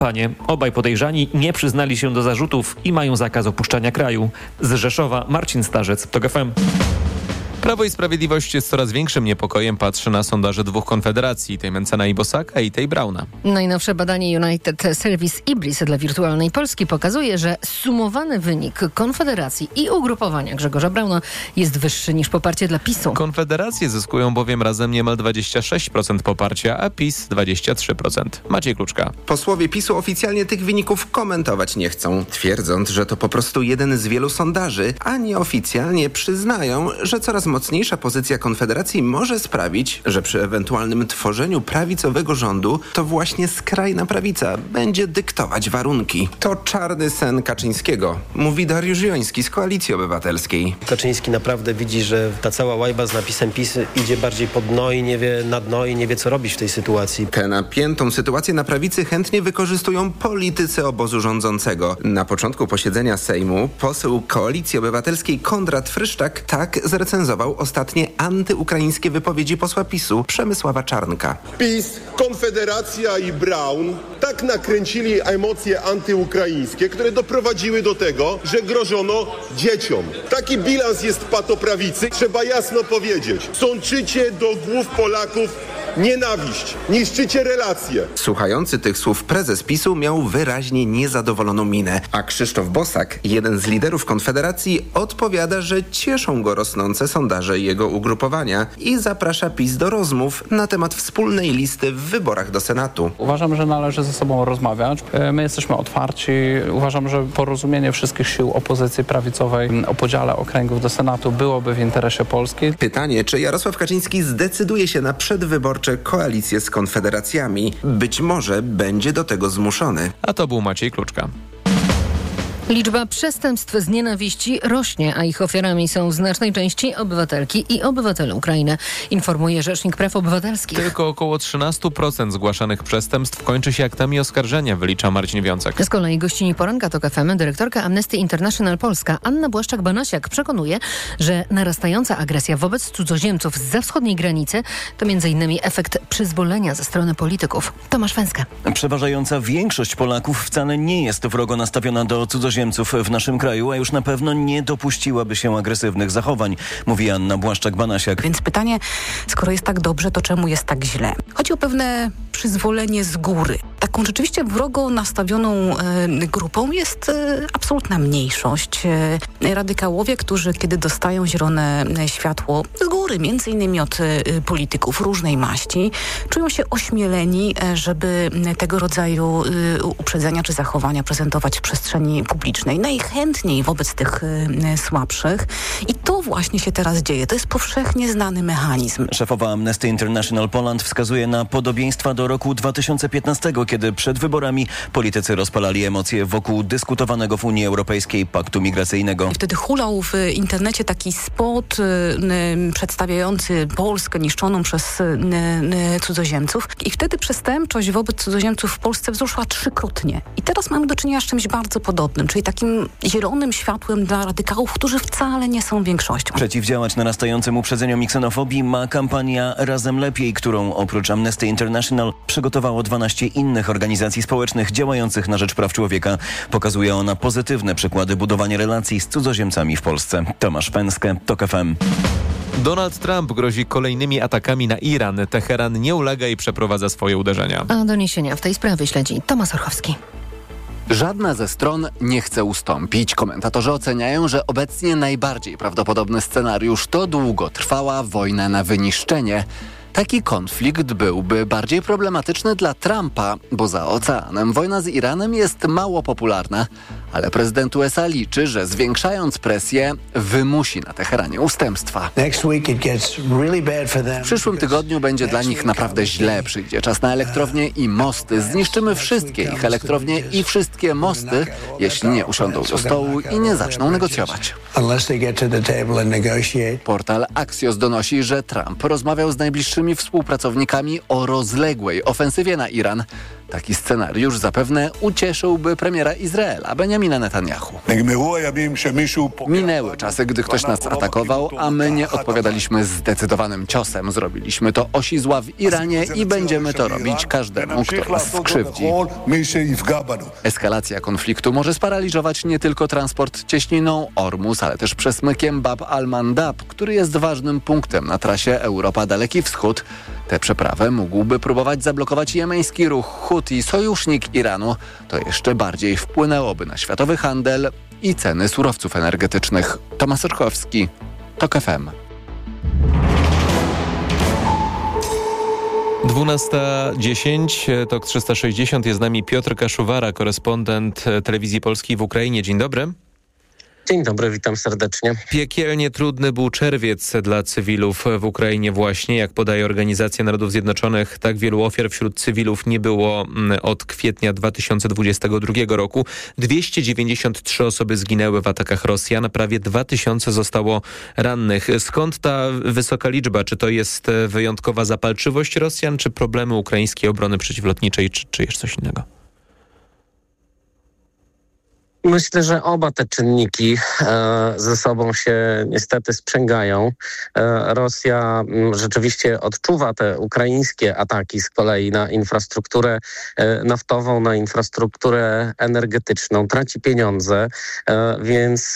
Panie, obaj podejrzani nie przyznali się do zarzutów i mają zakaz opuszczania kraju. Z Rzeszowa Marcin Starzec, TOK FM. Prawo i Sprawiedliwość z coraz większym niepokojem patrzy na sondaże dwóch konfederacji, tej Mencena i Bosaka i tej Brauna. Najnowsze badanie United Service Ibris dla Wirtualnej Polski pokazuje, że sumowany wynik Konfederacji i ugrupowania Grzegorza Brauna jest wyższy niż poparcie dla PiS-u. Konfederacje zyskują bowiem razem niemal 26% poparcia, a PiS 23%. Maciej Kluczka. Posłowie PiS-u oficjalnie tych wyników komentować nie chcą, twierdząc, że to po prostu jeden z wielu sondaży, a nieoficjalnie przyznają, że coraz mocniejsza pozycja Konfederacji może sprawić, że przy ewentualnym tworzeniu prawicowego rządu to właśnie skrajna prawica będzie dyktować warunki. To czarny sen Kaczyńskiego, mówi Dariusz Joński z Koalicji Obywatelskiej. Kaczyński naprawdę widzi, że ta cała łajba z napisem PiS idzie bardziej pod dno i nie wie na dno i nie wie co robić w tej sytuacji. Tę napiętą sytuację na prawicy chętnie wykorzystują politycy obozu rządzącego. Na początku posiedzenia Sejmu poseł Koalicji Obywatelskiej Konrad Frysztak tak zrecenzował ostatnie antyukraińskie wypowiedzi posła PiS-u Przemysława Czarnka. PiS, Konfederacja i Braun tak nakręcili emocje antyukraińskie, które doprowadziły do tego, że grożono dzieciom. Taki bilans jest patoprawicy. Trzeba jasno powiedzieć. Sączycie do głów Polaków nienawiść, niszczycie relacje. Słuchający tych słów prezes PiS-u miał wyraźnie niezadowoloną minę, a Krzysztof Bosak, jeden z liderów Konfederacji, odpowiada, że cieszą go rosnące sondaże jego ugrupowania i zaprasza PiS do rozmów na temat wspólnej listy w wyborach do Senatu. Uważam, że należy ze sobą rozmawiać. My jesteśmy otwarci. Uważam, że porozumienie wszystkich sił opozycji prawicowej o podziale okręgów do Senatu byłoby w interesie Polski. Pytanie, czy Jarosław Kaczyński zdecyduje się na przedwyborcze koalicje z konfederacjami. Być może będzie do tego zmuszony. A to był Maciej Kluczka. Liczba przestępstw z nienawiści rośnie, a ich ofiarami są w znacznej części obywatelki i obywatele Ukrainy, informuje Rzecznik Praw Obywatelskich. Tylko około 13% zgłaszanych przestępstw kończy się aktami oskarżenia, wylicza Marcin Wiącek. Z kolei gościni poranka TOK FM dyrektorka Amnesty International Polska Anna Błaszczak-Banasiak przekonuje, że narastająca agresja wobec cudzoziemców zza wschodniej granicy to m.in. efekt przyzwolenia ze strony polityków. Tomasz Węska. Przeważająca większość Polaków wcale nie jest wrogo nastawiona do cudzoziemców w naszym kraju, a już na pewno nie dopuściłaby się agresywnych zachowań, mówi Anna Błaszczak-Banasiak. Więc pytanie, skoro jest tak dobrze, to czemu jest tak źle? Chodzi o pewne przyzwolenie z góry. Taką rzeczywiście wrogo nastawioną grupą jest absolutna mniejszość. Radykałowie, którzy kiedy dostają zielone światło z góry, między innymi od polityków różnej maści, czują się ośmieleni, żeby tego rodzaju uprzedzenia czy zachowania prezentować w przestrzeni publicznej. Najchętniej wobec tych słabszych. I to właśnie się teraz dzieje. To jest powszechnie znany mechanizm. Szefowa Amnesty International Poland wskazuje na podobieństwa do roku 2015, kiedy przed wyborami politycy rozpalali emocje wokół dyskutowanego w Unii Europejskiej paktu migracyjnego. I wtedy hulał w internecie taki spot przedstawiający Polskę niszczoną przez cudzoziemców. I wtedy przestępczość wobec cudzoziemców w Polsce wzrosła 3-krotnie. I teraz mamy do czynienia z czymś bardzo podobnym, czyli takim zielonym światłem dla radykałów, którzy wcale nie są większością. Przeciwdziałać narastającym uprzedzeniom i ksenofobii ma kampania Razem Lepiej, którą oprócz Amnesty International przygotowało 12 innych organizacji społecznych działających na rzecz praw człowieka. Pokazuje ona pozytywne przykłady budowania relacji z cudzoziemcami w Polsce. Tomasz Pęskę, TOK FM. Donald Trump grozi kolejnymi atakami na Iran. Teheran nie ulega i przeprowadza swoje uderzenia. A doniesienia w tej sprawie śledzi Tomasz Orchowski. Żadna ze stron nie chce ustąpić. Komentatorzy oceniają, że obecnie najbardziej prawdopodobny scenariusz to długotrwała wojna na wyniszczenie. Taki konflikt byłby bardziej problematyczny dla Trumpa, bo za oceanem wojna z Iranem jest mało popularna, ale prezydent USA liczy, że zwiększając presję wymusi na Teheranie ustępstwa. W przyszłym tygodniu będzie dla nich naprawdę źle. Przyjdzie czas na elektrownie i mosty. Zniszczymy wszystkie ich elektrownie i wszystkie mosty, jeśli nie usiądą do stołu i nie zaczną negocjować. Portal Axios donosi, że Trump rozmawiał z najbliższymi współpracownikami o rozległej ofensywie na Iran. Taki scenariusz zapewne ucieszyłby premiera Izraela, Benjamina Netanyahu. Minęły czasy, gdy ktoś nas atakował, a my nie odpowiadaliśmy zdecydowanym ciosem. Zrobiliśmy to o zła w Iranie i będziemy to robić każdemu, kto nas skrzywdzi. Eskalacja konfliktu może sparaliżować nie tylko transport cieśniną Ormus, ale też przesmykiem Bab al-Mandab, który jest ważnym punktem na trasie Europa-Daleki Wschód. Tę przeprawę mógłby próbować zablokować jemeński ruch Huti, sojusznik Iranu. To jeszcze bardziej wpłynęłoby na światowy handel i ceny surowców energetycznych. Tomasz Orchowski, TOK FM. 12:10, TOK 360, jest z nami Piotr Kaszuwara, korespondent Telewizji Polskiej w Ukrainie. Dzień dobry. Dzień dobry, witam serdecznie. Piekielnie trudny był czerwiec dla cywilów w Ukrainie właśnie. Jak podaje Organizacja Narodów Zjednoczonych, tak wielu ofiar wśród cywilów nie było od kwietnia 2022 roku. 293 osoby zginęły w atakach Rosjan, prawie 2000 zostało rannych. Skąd ta wysoka liczba? Czy to jest wyjątkowa zapalczywość Rosjan, czy problemy ukraińskiej obrony przeciwlotniczej, czy jest coś innego? Myślę, że oba te czynniki ze sobą się niestety sprzęgają. Rosja rzeczywiście odczuwa te ukraińskie ataki z kolei na infrastrukturę naftową, na infrastrukturę energetyczną, traci pieniądze, więc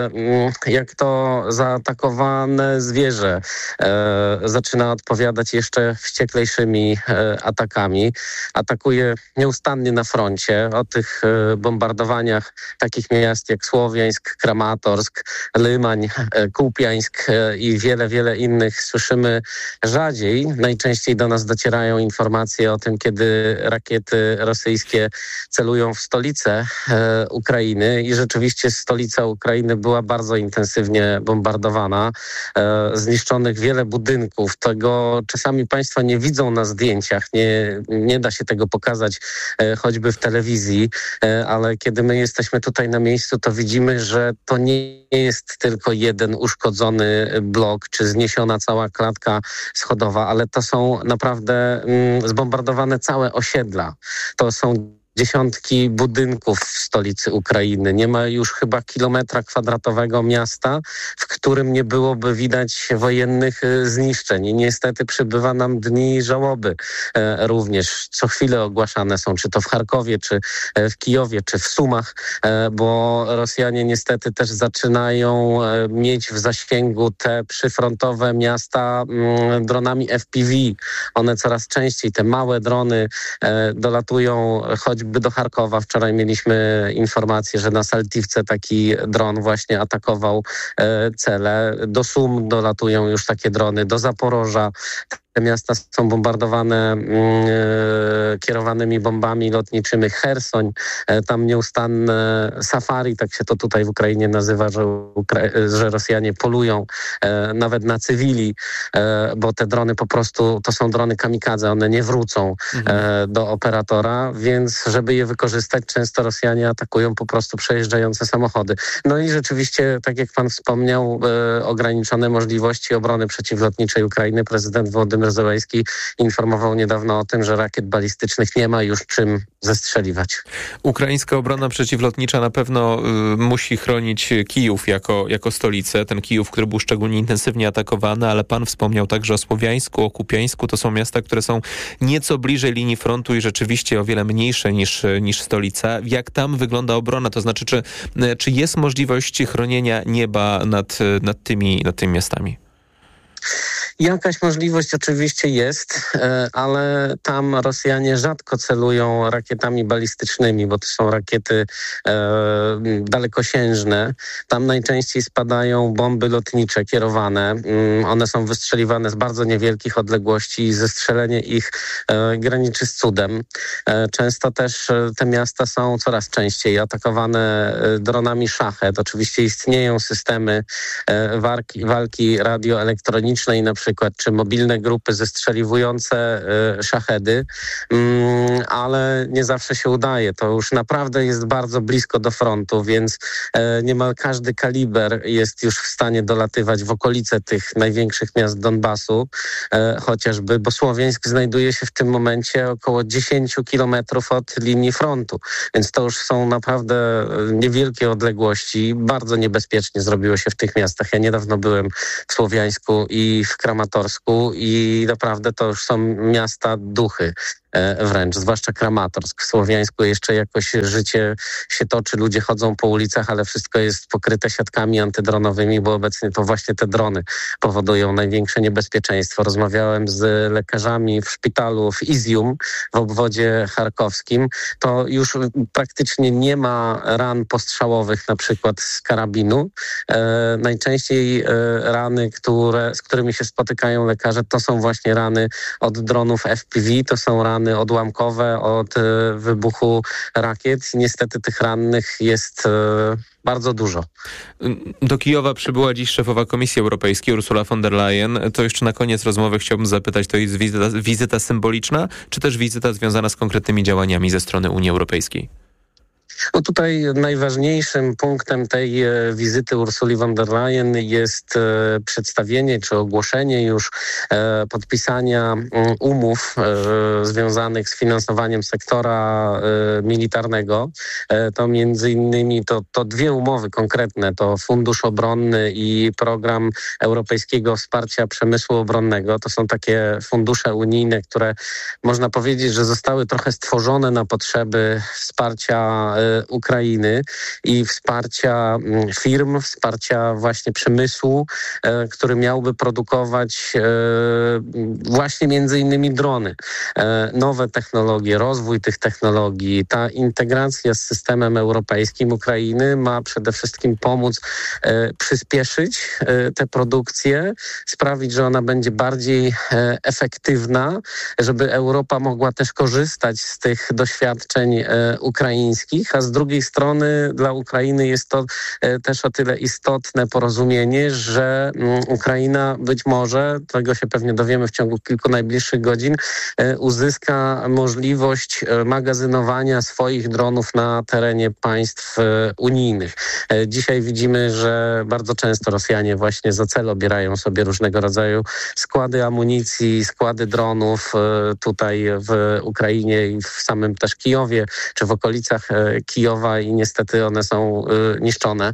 jak to zaatakowane zwierzę zaczyna odpowiadać jeszcze wścieklejszymi atakami. Atakuje nieustannie na froncie. O tych bombardowaniach takich miast jak Słowiańsk, Kramatorsk, Lymań, Kupiańsk i wiele innych słyszymy rzadziej. Najczęściej do nas docierają informacje o tym, kiedy rakiety rosyjskie celują w stolicę Ukrainy i rzeczywiście stolica Ukrainy była bardzo intensywnie bombardowana. Zniszczonych wiele budynków. Tego czasami państwo nie widzą na zdjęciach. Nie da się tego pokazać choćby w telewizji, ale kiedy my jesteśmy tutaj na miejscu, to widzimy, że to nie jest tylko jeden uszkodzony blok, czy zniesiona cała klatka schodowa, ale to są naprawdę zbombardowane całe osiedla. To są dziesiątki budynków w stolicy Ukrainy. Nie ma już chyba kilometra kwadratowego miasta, w którym nie byłoby widać wojennych zniszczeń. I niestety przybywa nam dni żałoby również. Co chwilę ogłaszane są, czy to w Charkowie, czy w Kijowie, czy w Sumach, bo Rosjanie niestety też zaczynają mieć w zasięgu te przyfrontowe miasta dronami FPV. One coraz częściej, te małe drony dolatują choćby do Charkowa. Wczoraj mieliśmy informację, że na Saltiwce taki dron właśnie atakował cele. Do Sum dolatują już takie drony, do Zaporoża. Te miasta są bombardowane kierowanymi bombami lotniczymi. Chersoń, tam nieustanne safari, tak się to tutaj w Ukrainie nazywa, że Rosjanie polują nawet na cywili, bo te drony po prostu to są drony kamikadze, one nie wrócą do operatora, więc żeby je wykorzystać, często Rosjanie atakują po prostu przejeżdżające samochody. No i rzeczywiście, tak jak pan wspomniał, ograniczone możliwości obrony przeciwlotniczej Ukrainy. Prezydent Wołodymyr Zełenski informował niedawno o tym, że rakiet balistycznych nie ma już czym zestrzeliwać. Ukraińska obrona przeciwlotnicza na pewno musi chronić Kijów jako stolicę. Ten Kijów, który był szczególnie intensywnie atakowany, ale pan wspomniał także o Słowiańsku, o Kupiańsku. To są miasta, które są nieco bliżej linii frontu i rzeczywiście o wiele mniejsze niż stolica. Jak tam wygląda obrona? To znaczy, czy jest możliwość chronienia nieba nad tymi miastami? Jakaś możliwość oczywiście jest, ale tam Rosjanie rzadko celują rakietami balistycznymi, bo to są rakiety dalekosiężne. Tam najczęściej spadają bomby lotnicze kierowane. One są wystrzeliwane z bardzo niewielkich odległości i zestrzelenie ich graniczy z cudem. Często też te miasta są coraz częściej atakowane dronami Szachet. Oczywiście istnieją systemy walki radioelektronicznej, na przykład przykład, czy mobilne grupy zestrzeliwujące szachedy, ale nie zawsze się udaje. To już naprawdę jest bardzo blisko do frontu, więc niemal każdy kaliber jest już w stanie dolatywać w okolice tych największych miast Donbasu, chociażby, bo Słowiańsk znajduje się w tym momencie około 10 kilometrów od linii frontu, więc to już są naprawdę niewielkie odległości. Bardzo niebezpiecznie zrobiło się w tych miastach. Ja niedawno byłem w Słowiańsku i w Kramatorsku i naprawdę to już są miasta duchy. Wręcz, zwłaszcza Kramatorsk. W Słowiańsku jeszcze jakoś życie się toczy, ludzie chodzą po ulicach, ale wszystko jest pokryte siatkami antydronowymi, bo obecnie to właśnie te drony powodują największe niebezpieczeństwo. Rozmawiałem z lekarzami w szpitalu w Izium, w obwodzie charkowskim. To już praktycznie nie ma ran postrzałowych, na przykład z karabinu. Najczęściej rany, z którymi się spotykają lekarze, to są właśnie rany od dronów FPV, to są rany odłamkowe od wybuchu rakiet. Niestety tych rannych jest bardzo dużo. Do Kijowa przybyła dziś szefowa Komisji Europejskiej Ursula von der Leyen. To jeszcze na koniec rozmowy chciałbym zapytać, to jest wizyta symboliczna, czy też wizyta związana z konkretnymi działaniami ze strony Unii Europejskiej? No tutaj najważniejszym punktem tej wizyty Ursuli von der Leyen jest przedstawienie czy ogłoszenie już podpisania umów związanych z finansowaniem sektora militarnego. To między innymi to dwie umowy konkretne, to Fundusz Obronny i Program Europejskiego Wsparcia Przemysłu Obronnego. To są takie fundusze unijne, które można powiedzieć, że zostały trochę stworzone na potrzeby wsparcia Ukrainy i wsparcia firm, wsparcia właśnie przemysłu, który miałby produkować właśnie między innymi drony. Nowe technologie, rozwój tych technologii, ta integracja z systemem europejskim Ukrainy ma przede wszystkim pomóc przyspieszyć tę produkcję, sprawić, że ona będzie bardziej efektywna, żeby Europa mogła też korzystać z tych doświadczeń ukraińskich, a z drugiej strony dla Ukrainy jest to też o tyle istotne porozumienie, że Ukraina być może, tego się pewnie dowiemy w ciągu kilku najbliższych godzin, uzyska możliwość magazynowania swoich dronów na terenie państw unijnych. Dzisiaj widzimy, że bardzo często Rosjanie właśnie za cel obierają sobie różnego rodzaju składy amunicji, składy dronów tutaj w Ukrainie i w samym też Kijowie, czy w okolicach Kijowa i niestety one są niszczone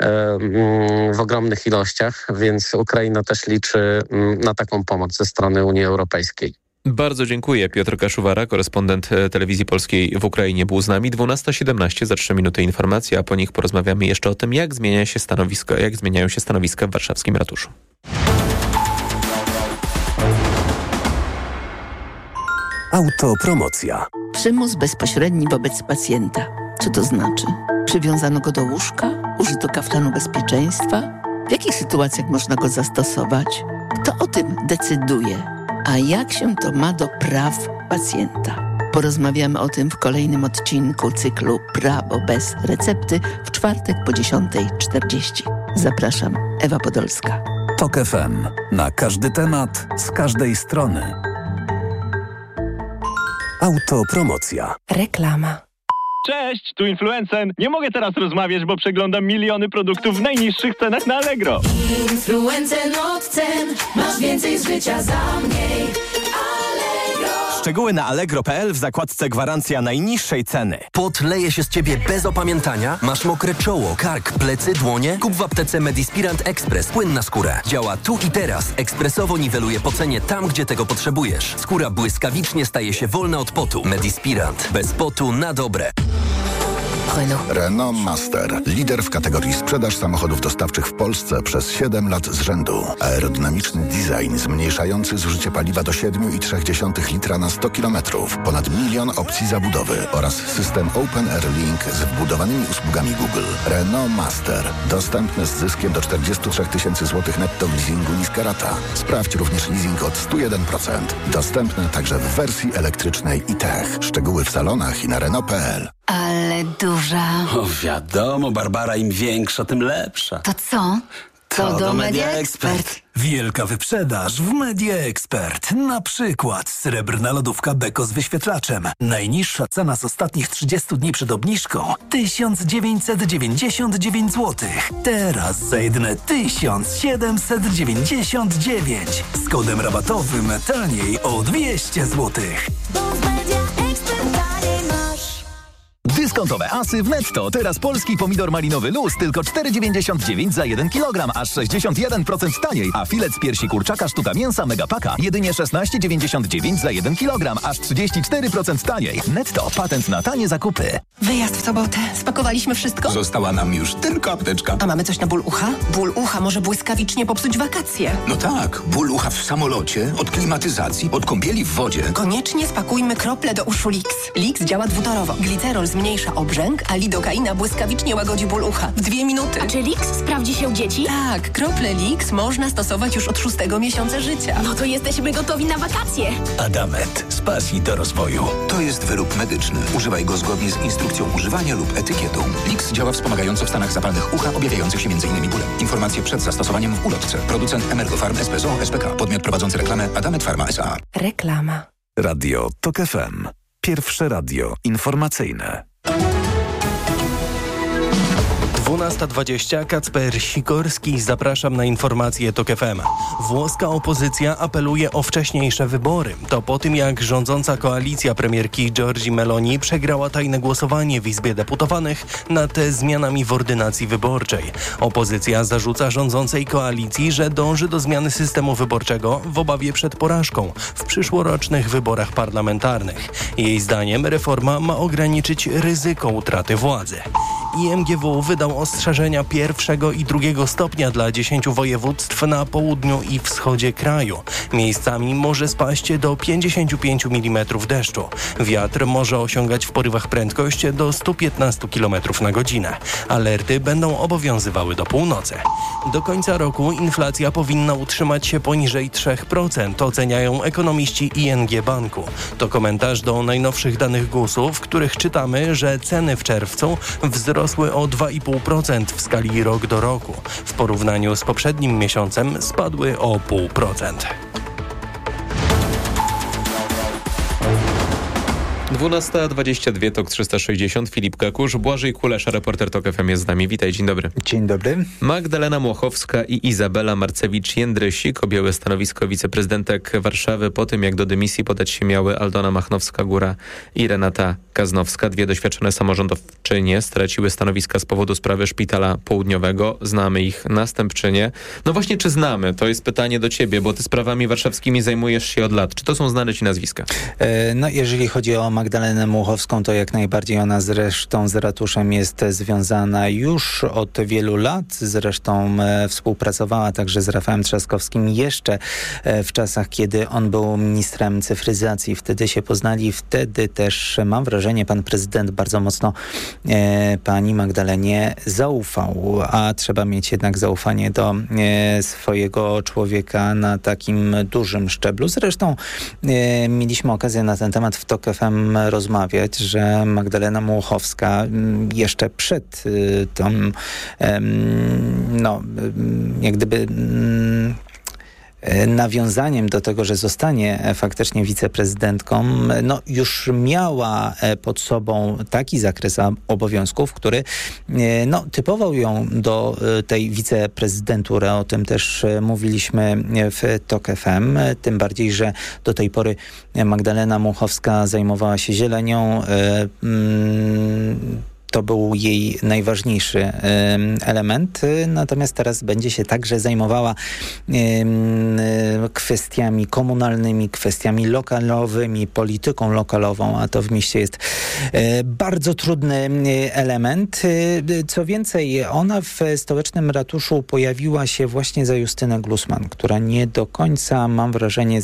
w ogromnych ilościach, więc Ukraina też liczy na taką pomoc ze strony Unii Europejskiej. Bardzo dziękuję. Piotr Kaszuwara, korespondent Telewizji Polskiej w Ukrainie, był z nami. 12:17, za 3 minuty informacji, a po nich porozmawiamy jeszcze o tym, jak zmieniają się stanowiska w warszawskim ratuszu. Autopromocja. Przymus bezpośredni wobec pacjenta. Co to znaczy? Przywiązano go do łóżka? Użyto kaftanu bezpieczeństwa? W jakich sytuacjach można go zastosować? Kto o tym decyduje? A jak się to ma do praw pacjenta? Porozmawiamy o tym w kolejnym odcinku cyklu Prawo bez recepty w czwartek po 10:40. Zapraszam, Ewa Podolska. TOK FM. Na każdy temat, z każdej strony. Autopromocja. Reklama. Cześć, tu Influencen. Nie mogę teraz rozmawiać, bo przeglądam miliony produktów w najniższych cenach na Allegro. Influencen od cen. Masz więcej z życia za mniej. Allegro. Szczegóły na allegro.pl w zakładce gwarancja najniższej ceny. Pot leje się z ciebie bez opamiętania? Masz mokre czoło, kark, plecy, dłonie? Kup w aptece Medispirant Express płyn na skórę. Działa tu i teraz. Ekspresowo niweluje pocenie tam, gdzie tego potrzebujesz. Skóra błyskawicznie staje się wolna od potu. Medispirant. Bez potu na dobre. Renault Master. Lider w kategorii sprzedaż samochodów dostawczych w Polsce przez 7 lat z rzędu. Aerodynamiczny design zmniejszający zużycie paliwa do 7,3 litra na 100 km. Ponad 1 milion opcji zabudowy oraz system Open Air Link z wbudowanymi usługami Google. Renault Master. Dostępny z zyskiem do 43 000 zł netto w leasingu niska rata. Sprawdź również leasing od 101%. Dostępny także w wersji elektrycznej i tech. Szczegóły w salonach i na Renault.pl. Ale duża. O wiadomo, Barbara, im większa, tym lepsza. To co? To do Media Expert. Wielka wyprzedaż w Media Expert. Na przykład srebrna lodówka Beko z wyświetlaczem. Najniższa cena z ostatnich 30 dni przed obniżką 1999 zł. Teraz za jedyne 1799. Z kodem rabatowym taniej o 200 zł. Dyskontowe asy w Netto. Teraz polski pomidor malinowy luz tylko 4,99 za 1 kg, aż 61% taniej. A filet z piersi kurczaka sztuka mięsa Megapaka jedynie 16,99 za 1 kg, aż 34% taniej. Netto. Patent na tanie zakupy. Wyjazd w sobotę. Spakowaliśmy wszystko? Została nam już tylko apteczka. A mamy coś na ból ucha? Ból ucha może błyskawicznie popsuć wakacje. No tak, ból ucha w samolocie, od klimatyzacji, od kąpieli w wodzie. Koniecznie spakujmy krople do uszu Lix. Lix działa dwutorowo. Glicerol zmniejsza obrzęk, a lidokaina błyskawicznie łagodzi ból ucha w 2 minuty. A czy Lix sprawdzi się u dzieci? Tak, krople Lix można stosować już od 6 miesiąca życia. No to jesteśmy gotowi na wakacje. Adamet. Z pasji do rozwoju. To jest wyrób medyczny. Używaj go zgodnie z instrukcją używania lub etykietą. Lix działa wspomagająco w stanach zapalnych ucha, objawiających się m.in. bólem. Informacje przed zastosowaniem w ulotce. Producent Emergofarm S.P.O. SPK. Podmiot prowadzący reklamę Adamet Pharma S.A. Reklama. Radio TOK FM. Pierwsze radio informacyjne. 12:20. Kacper Sikorski. Zapraszam na informacje TOK FM. Włoska opozycja apeluje o wcześniejsze wybory. To po tym, jak rządząca koalicja premierki Giorgi Meloni przegrała tajne głosowanie w Izbie Deputowanych nad zmianami w ordynacji wyborczej. Opozycja zarzuca rządzącej koalicji, że dąży do zmiany systemu wyborczego w obawie przed porażką w przyszłorocznych wyborach parlamentarnych. Jej zdaniem reforma ma ograniczyć ryzyko utraty władzy. IMGW wydał ostrzeżenia 1. i 2. stopnia dla 10 województw na południu i wschodzie kraju. Miejscami może spaść do 55 mm deszczu. Wiatr może osiągać w porywach prędkość do 115 km na godzinę. Alerty będą obowiązywały do północy. Do końca roku inflacja powinna utrzymać się poniżej 3%, oceniają ekonomiści ING Banku. To komentarz do najnowszych danych GUS-u, w których czytamy, że ceny w czerwcu wzrosły o 2,5% w skali rok do roku. W porównaniu z poprzednim miesiącem spadły o 0,5%. 12:22, TOK 360, Filip Kakusz, Błażej Kulesza, reporter TOK FM jest z nami. Witaj, dzień dobry. Dzień dobry. Magdalena Młochowska i Izabela Marcewicz-Jędrysik objęły stanowisko wiceprezydentek Warszawy po tym, jak do dymisji podać się miały Aldona Machnowska-Góra i Renata Kaznowska. Dwie doświadczone samorządowczynie straciły stanowiska z powodu sprawy Szpitala Południowego. Znamy ich następczynie. No właśnie, czy znamy? To jest pytanie do ciebie, bo ty sprawami warszawskimi zajmujesz się od lat. Czy to są znane ci nazwiska? No jeżeli chodzi o Magdalenę Muchowską, to jak najbardziej ona zresztą z ratuszem jest związana już od wielu lat. Zresztą współpracowała także z Rafałem Trzaskowskim jeszcze w czasach, kiedy on był ministrem cyfryzacji. Wtedy się poznali, wtedy też mam wrażenie, pan prezydent bardzo mocno pani Magdalenie zaufał, a trzeba mieć jednak zaufanie do swojego człowieka na takim dużym szczeblu. Zresztą mieliśmy okazję na ten temat w TOK FM rozmawiać, że Magdalena Muchowska jeszcze przed tym jak gdyby nawiązaniem do tego, że zostanie faktycznie wiceprezydentką, już miała pod sobą taki zakres obowiązków, który typował ją do tej wiceprezydentury. O tym też mówiliśmy w TOK FM, tym bardziej, że do tej pory Magdalena Muchowska zajmowała się zielenią. To był jej najważniejszy element, natomiast teraz będzie się także zajmowała kwestiami komunalnymi, kwestiami lokalowymi, polityką lokalową, a to w mieście jest bardzo trudny element. Co więcej, ona w stołecznym ratuszu pojawiła się właśnie za Justynę Glusman, która nie do końca, mam wrażenie,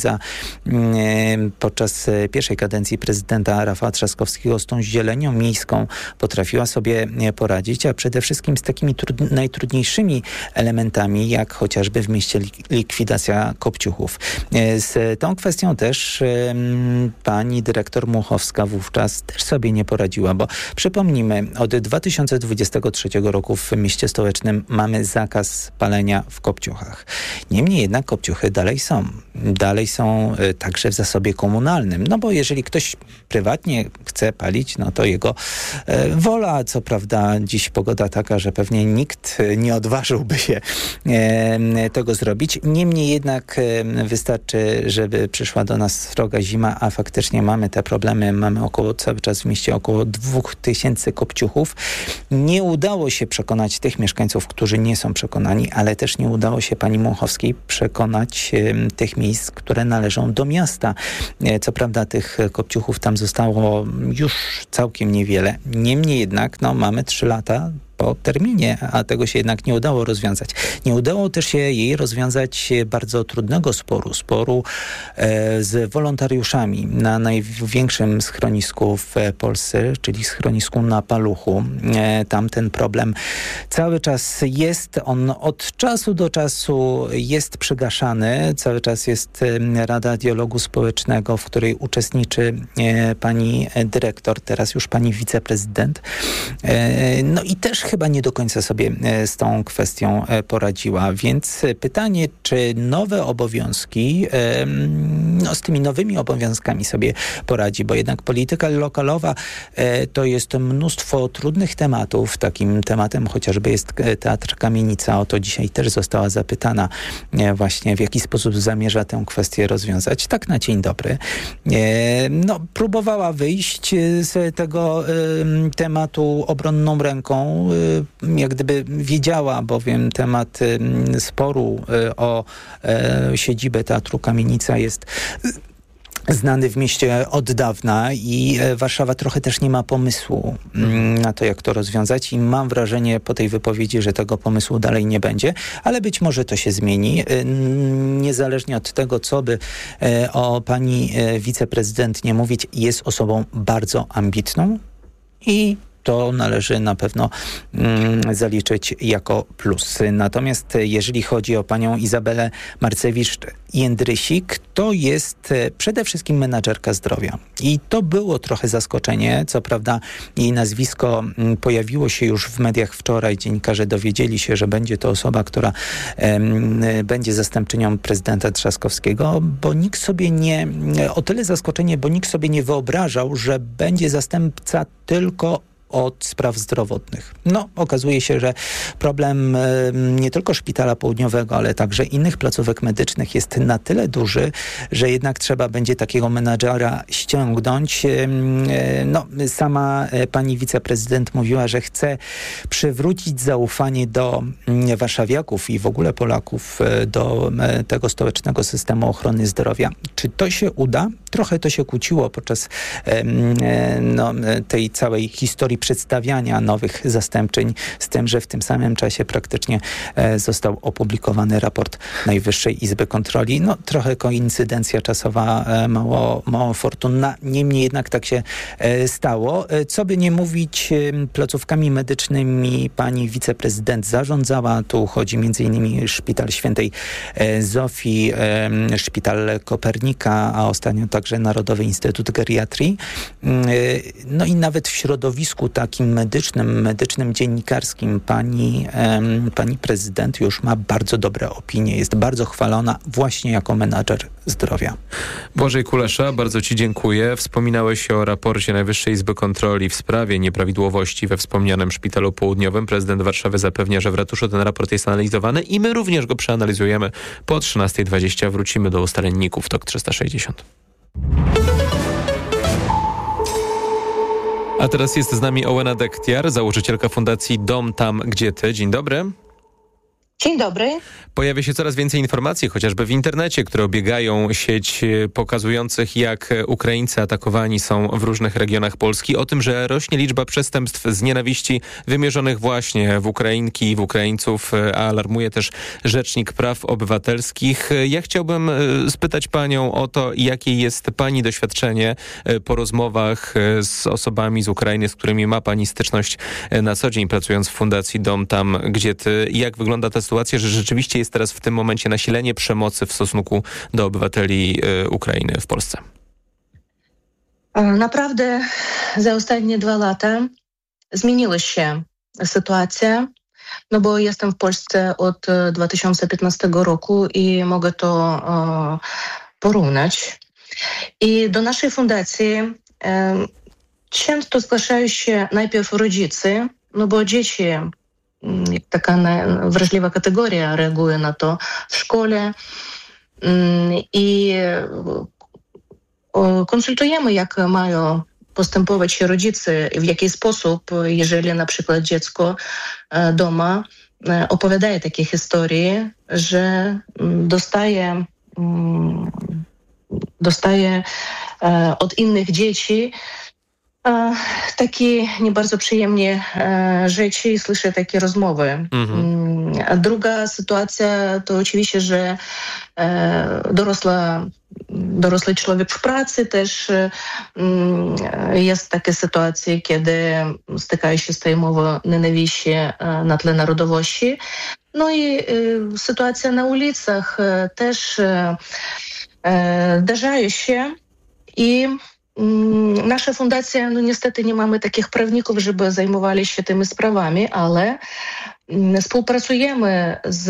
podczas pierwszej kadencji prezydenta Rafała Trzaskowskiego z tą zielenią miejską potrafiła potrafiła sobie poradzić, a przede wszystkim z takimi najtrudniejszymi elementami, jak chociażby w mieście likwidacja kopciuchów. Z tą kwestią też pani dyrektor Muchowska wówczas też sobie nie poradziła, bo przypomnijmy, od 2023 roku w mieście stołecznym mamy zakaz palenia w kopciuchach. Niemniej jednak kopciuchy dalej są także w zasobie komunalnym, no bo jeżeli ktoś prywatnie chce palić, no to jego wola. Co prawda dziś pogoda taka, że pewnie nikt nie odważyłby się tego zrobić. Niemniej jednak wystarczy, żeby przyszła do nas sroga zima, a faktycznie mamy te problemy. Mamy cały czas w mieście około 2000 kopciuchów. Nie udało się przekonać tych mieszkańców, którzy nie są przekonani, ale też nie udało się pani Muchowskiej przekonać tych miejsc, które należą do miasta. Co prawda tych kopciuchów tam zostało już całkiem niewiele. Niemniej jednak mamy 3 lata po terminie, a tego się jednak nie udało rozwiązać. Nie udało też się jej rozwiązać bardzo trudnego sporu z wolontariuszami na największym schronisku w Polsce, czyli schronisku na Paluchu. Tam ten problem cały czas jest. On od czasu do czasu jest przygaszany. Cały czas jest Rada Dialogu Społecznego, w której uczestniczy pani dyrektor, teraz już pani wiceprezydent. No i też chyba nie do końca sobie z tą kwestią poradziła. Więc pytanie, czy nowe obowiązki, z tymi nowymi obowiązkami sobie poradzi, bo jednak polityka lokalowa to jest mnóstwo trudnych tematów. Takim tematem chociażby jest Teatr Kamienica. O to dzisiaj też została zapytana właśnie, w jaki sposób zamierza tę kwestię rozwiązać. Tak na dzień dobry. Próbowała wyjść z tego tematu obronną ręką, jak gdyby wiedziała, bowiem temat sporu o siedzibę Teatru Kamienica jest znany w mieście od dawna i Warszawa trochę też nie ma pomysłu na to, jak to rozwiązać i mam wrażenie po tej wypowiedzi, że tego pomysłu dalej nie będzie, ale być może to się zmieni. Niezależnie od tego, co by o pani wiceprezydent nie mówić, jest osobą bardzo ambitną i to należy na pewno zaliczyć jako plus. Natomiast jeżeli chodzi o panią Izabelę Marcewicz-Jędrysik, to jest przede wszystkim menadżerka zdrowia. I to było trochę zaskoczenie. Co prawda jej nazwisko pojawiło się już w mediach wczoraj. Dziennikarze dowiedzieli się, że będzie to osoba, która będzie zastępczynią prezydenta Trzaskowskiego, bo nikt sobie o tyle zaskoczenie, bo nikt sobie nie wyobrażał, że będzie zastępca tylko od spraw zdrowotnych. Okazuje się, że problem nie tylko Szpitala Południowego, ale także innych placówek medycznych jest na tyle duży, że jednak trzeba będzie takiego menadżera ściągnąć. Sama pani wiceprezydent mówiła, że chce przywrócić zaufanie do warszawiaków i w ogóle Polaków do tego stołecznego systemu ochrony zdrowia. Czy to się uda? Trochę to się kłóciło podczas tej całej historii przedstawiania nowych zastępczym, z tym, że w tym samym czasie praktycznie został opublikowany raport Najwyższej Izby Kontroli. Trochę koincydencja czasowa, mało fortunna, niemniej jednak tak się stało. Co by nie mówić, placówkami medycznymi pani wiceprezydent zarządzała. Tu chodzi m.in. Szpital Świętej Zofii, Szpital Kopernika, a ostatnio także Narodowy Instytut Geriatrii. I nawet w środowisku takim medycznym, dziennikarskim pani prezydent już ma bardzo dobre opinie. Jest bardzo chwalona właśnie jako menadżer zdrowia. Błażej Kulesza, bardzo ci dziękuję. Wspominałeś o raporcie Najwyższej Izby Kontroli w sprawie nieprawidłowości we wspomnianym Szpitalu Południowym. Prezydent Warszawy zapewnia, że w ratuszu ten raport jest analizowany i my również go przeanalizujemy. Po 13:20 wrócimy do ustaleń NIK-u w TOK 360. A teraz jest z nami Ołena Dektiar, założycielka Fundacji Dom Tam, Gdzie Ty. Dzień dobry. Dzień dobry. Pojawia się coraz więcej informacji, chociażby w internecie, które obiegają sieć pokazujących, jak Ukraińcy atakowani są w różnych regionach Polski, o tym, że rośnie liczba przestępstw z nienawiści wymierzonych właśnie w Ukrainki i w Ukraińców, alarmuje też Rzecznik Praw Obywatelskich. Ja chciałbym spytać panią o to, jakie jest pani doświadczenie po rozmowach z osobami z Ukrainy, z którymi ma pani styczność na co dzień, pracując w Fundacji Dom Tam, Gdzie Ty. Jak wygląda ta sytuacja, że rzeczywiście jest teraz w tym momencie nasilenie przemocy w stosunku do obywateli Ukrainy w Polsce? Naprawdę za ostatnie 2 lata zmieniła się sytuacja, no bo jestem w Polsce od 2015 roku i mogę to porównać. I do naszej fundacji często zgłaszają się najpierw rodzice, no bo dzieci, jak taka wrażliwa kategoria, reaguje na to w szkole i konsultujemy, jak mają postępować rodzice, w jaki sposób, jeżeli na przykład dziecko doma opowiadaje takie historie, że dostaje od innych dzieci takie nie bardzo przyjemne rzeczy i słyszę takie rozmowy. A druga sytuacja to oczywiście, że dorosły człowiek w pracy też jest takie sytuacje, kiedy stykają się z tej mową nienawiści na tle narodowości. No i sytuacja na ulicach też zdarzają się i nasza fundacja, no niestety nie mamy takich prawników, żeby zajmowali się tymi sprawami, ale współpracujemy z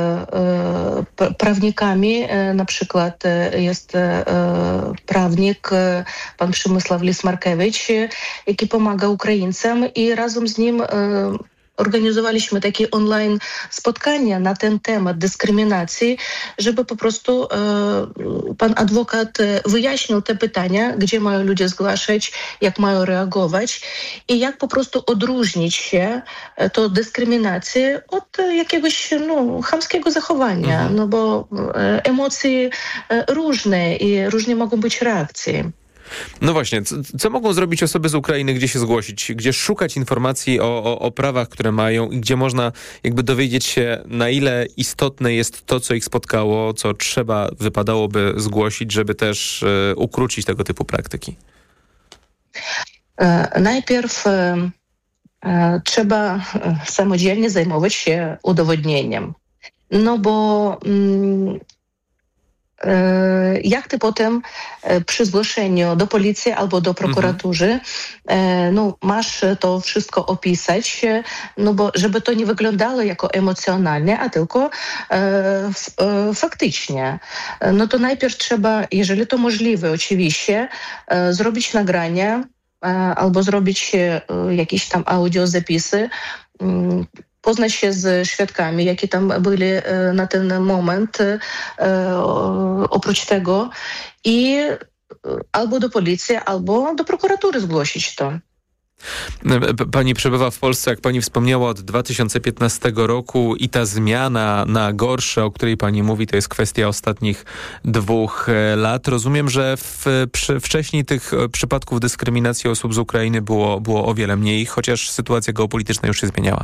prawnikami. Na przykład jest prawnik, pan Przemysław Lis-Markiewicz, jaki pomaga Ukraińcom i razem z nim organizowaliśmy takie online spotkania na ten temat dyskryminacji, żeby po prostu pan adwokat wyjaśnił te pytania, gdzie mają ludzie zgłaszać, jak mają reagować i jak po prostu odróżnić się to dyskryminację od jakiegoś chamskiego zachowania, no bo emocje różne i różnie mogą być reakcje. No właśnie, co mogą zrobić osoby z Ukrainy, gdzie się zgłosić, gdzie szukać informacji o prawach, które mają i gdzie można jakby dowiedzieć się, na ile istotne jest to, co ich spotkało, co wypadałoby zgłosić, żeby też ukrócić tego typu praktyki? Najpierw trzeba samodzielnie zajmować się udowodnieniem, no bo jak ty potem przy zgłoszeniu do policji albo do prokuratury masz to wszystko opisać, no bo żeby to nie wyglądało jako emocjonalnie, a tylko faktycznie. No to najpierw trzeba, jeżeli to możliwe oczywiście, zrobić nagrania albo zrobić jakieś tam audiozapisy, poznać się z świadkami, jakie tam byli na ten moment, oprócz tego i albo do policji, albo do prokuratury zgłosić to. Pani przebywa w Polsce, jak pani wspomniała, od 2015 roku i ta zmiana na gorsze, o której pani mówi, to jest kwestia ostatnich 2 lat. Rozumiem, że wcześniej tych przypadków dyskryminacji osób z Ukrainy było o wiele mniej, chociaż sytuacja geopolityczna już się zmieniała.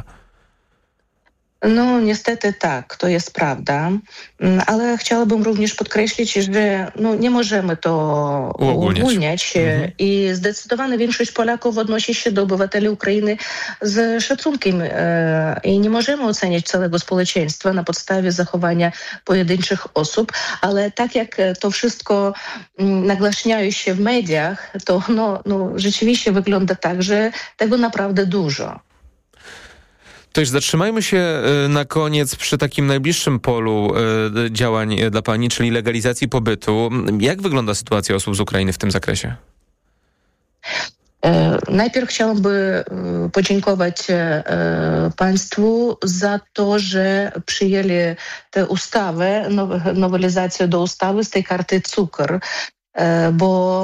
No niestety tak, to jest prawda, ale chciałabym również podkreślić, że nie możemy to uogólniać i zdecydowana większość Polaków odnosi się do obywateli Ukrainy z szacunkiem i nie możemy oceniać całego społeczeństwa na podstawie zachowania pojedynczych osób, ale tak jak to wszystko nagłaśniają się w mediach, to rzeczywiście wygląda tak, że tego naprawdę dużo. To już zatrzymajmy się na koniec przy takim najbliższym polu działań dla pani, czyli legalizacji pobytu. Jak wygląda sytuacja osób z Ukrainy w tym zakresie? Najpierw chciałabym podziękować państwu za to, że przyjęli tę ustawę, nowelizację do ustawy z tej karty cukr, bo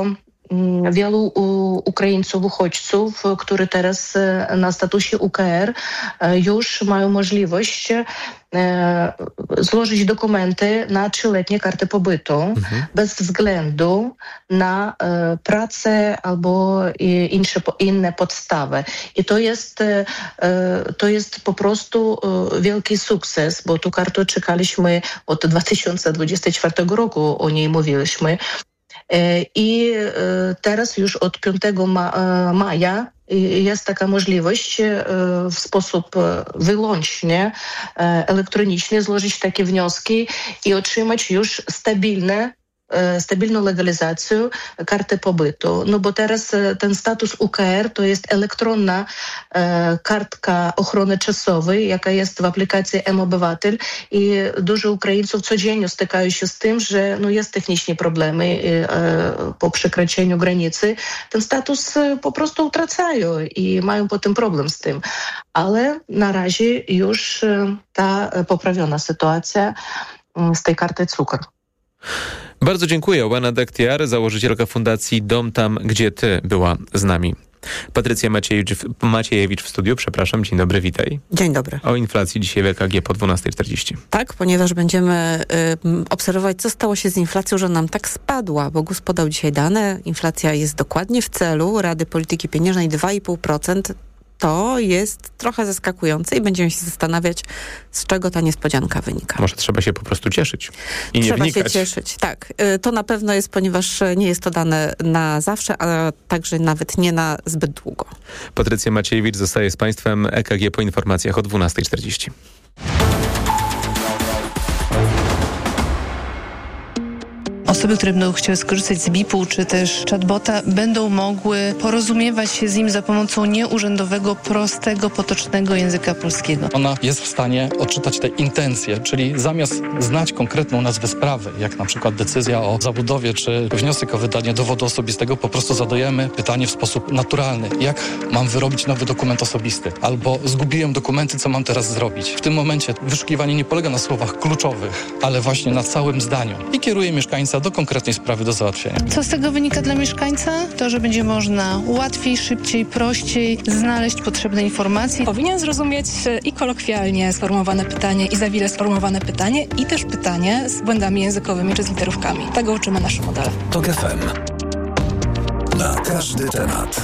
wielu Ukraińców, uchodźców, którzy teraz na statusie UKR już mają możliwość złożyć dokumenty na 3-letnie karty pobytu bez względu na pracę albo inne podstawy. I to jest po prostu wielki sukces, bo tu kartę czekaliśmy od 2024 roku, o niej mówiliśmy. I teraz już od 5 maja jest taka możliwość w sposób wyłącznie elektroniczny złożyć takie wnioski i otrzymać już stabilną legalizację karty pobytu. No bo teraz ten status UKR to jest elektronna kartka ochrony czasowej, jaka jest w aplikacji mObywatel i dużo Ukraińców codziennie stykają się z tym, że jest techniczne problemy po przekroczeniu granicy. Ten status po prostu utracają i mają potem problem z tym. Ale na razie już ta poprawiona sytuacja z tej karty cukru. Bardzo dziękuję. Ołena Dektiar, założycielka Fundacji Dom Tam, Gdzie Ty, była z nami. Patrycja Maciejewicz w studiu, przepraszam. Dzień dobry, witaj. Dzień dobry. O inflacji dzisiaj w EKG po 12:40. Tak, ponieważ będziemy obserwować, co stało się z inflacją, że nam tak spadła, bo GUS podał dzisiaj dane. Inflacja jest dokładnie w celu Rady Polityki Pieniężnej 2,5%. To jest trochę zaskakujące i będziemy się zastanawiać, z czego ta niespodzianka wynika. Może trzeba się po prostu cieszyć i nie wnikać. Trzeba się cieszyć, tak. To na pewno jest, ponieważ nie jest to dane na zawsze, a także nawet nie na zbyt długo. Patrycja Maciejewicz zostaje z Państwem. EKG po informacjach o 12:40. Osoby, które będą chciały skorzystać z BIP-u czy też chatbota, będą mogły porozumiewać się z nim za pomocą nieurzędowego, prostego, potocznego języka polskiego. Ona jest w stanie odczytać te intencje, czyli zamiast znać konkretną nazwę sprawy, jak na przykład decyzja o zabudowie czy wniosek o wydanie dowodu osobistego, po prostu zadajemy pytanie w sposób naturalny. Jak mam wyrobić nowy dokument osobisty? Albo zgubiłem dokumenty, co mam teraz zrobić? W tym momencie wyszukiwanie nie polega na słowach kluczowych, ale właśnie na całym zdaniu i kieruje mieszkańca do konkretnej sprawy do załatwienia. Co z tego wynika dla mieszkańca? To, że będzie można łatwiej, szybciej, prościej znaleźć potrzebne informacje. Powinien zrozumieć i kolokwialnie sformułowane pytanie, i za wile sformułowane pytanie, i też pytanie z błędami językowymi czy z literówkami. Tego uczymy nasze modele. TOK FM. Na każdy temat.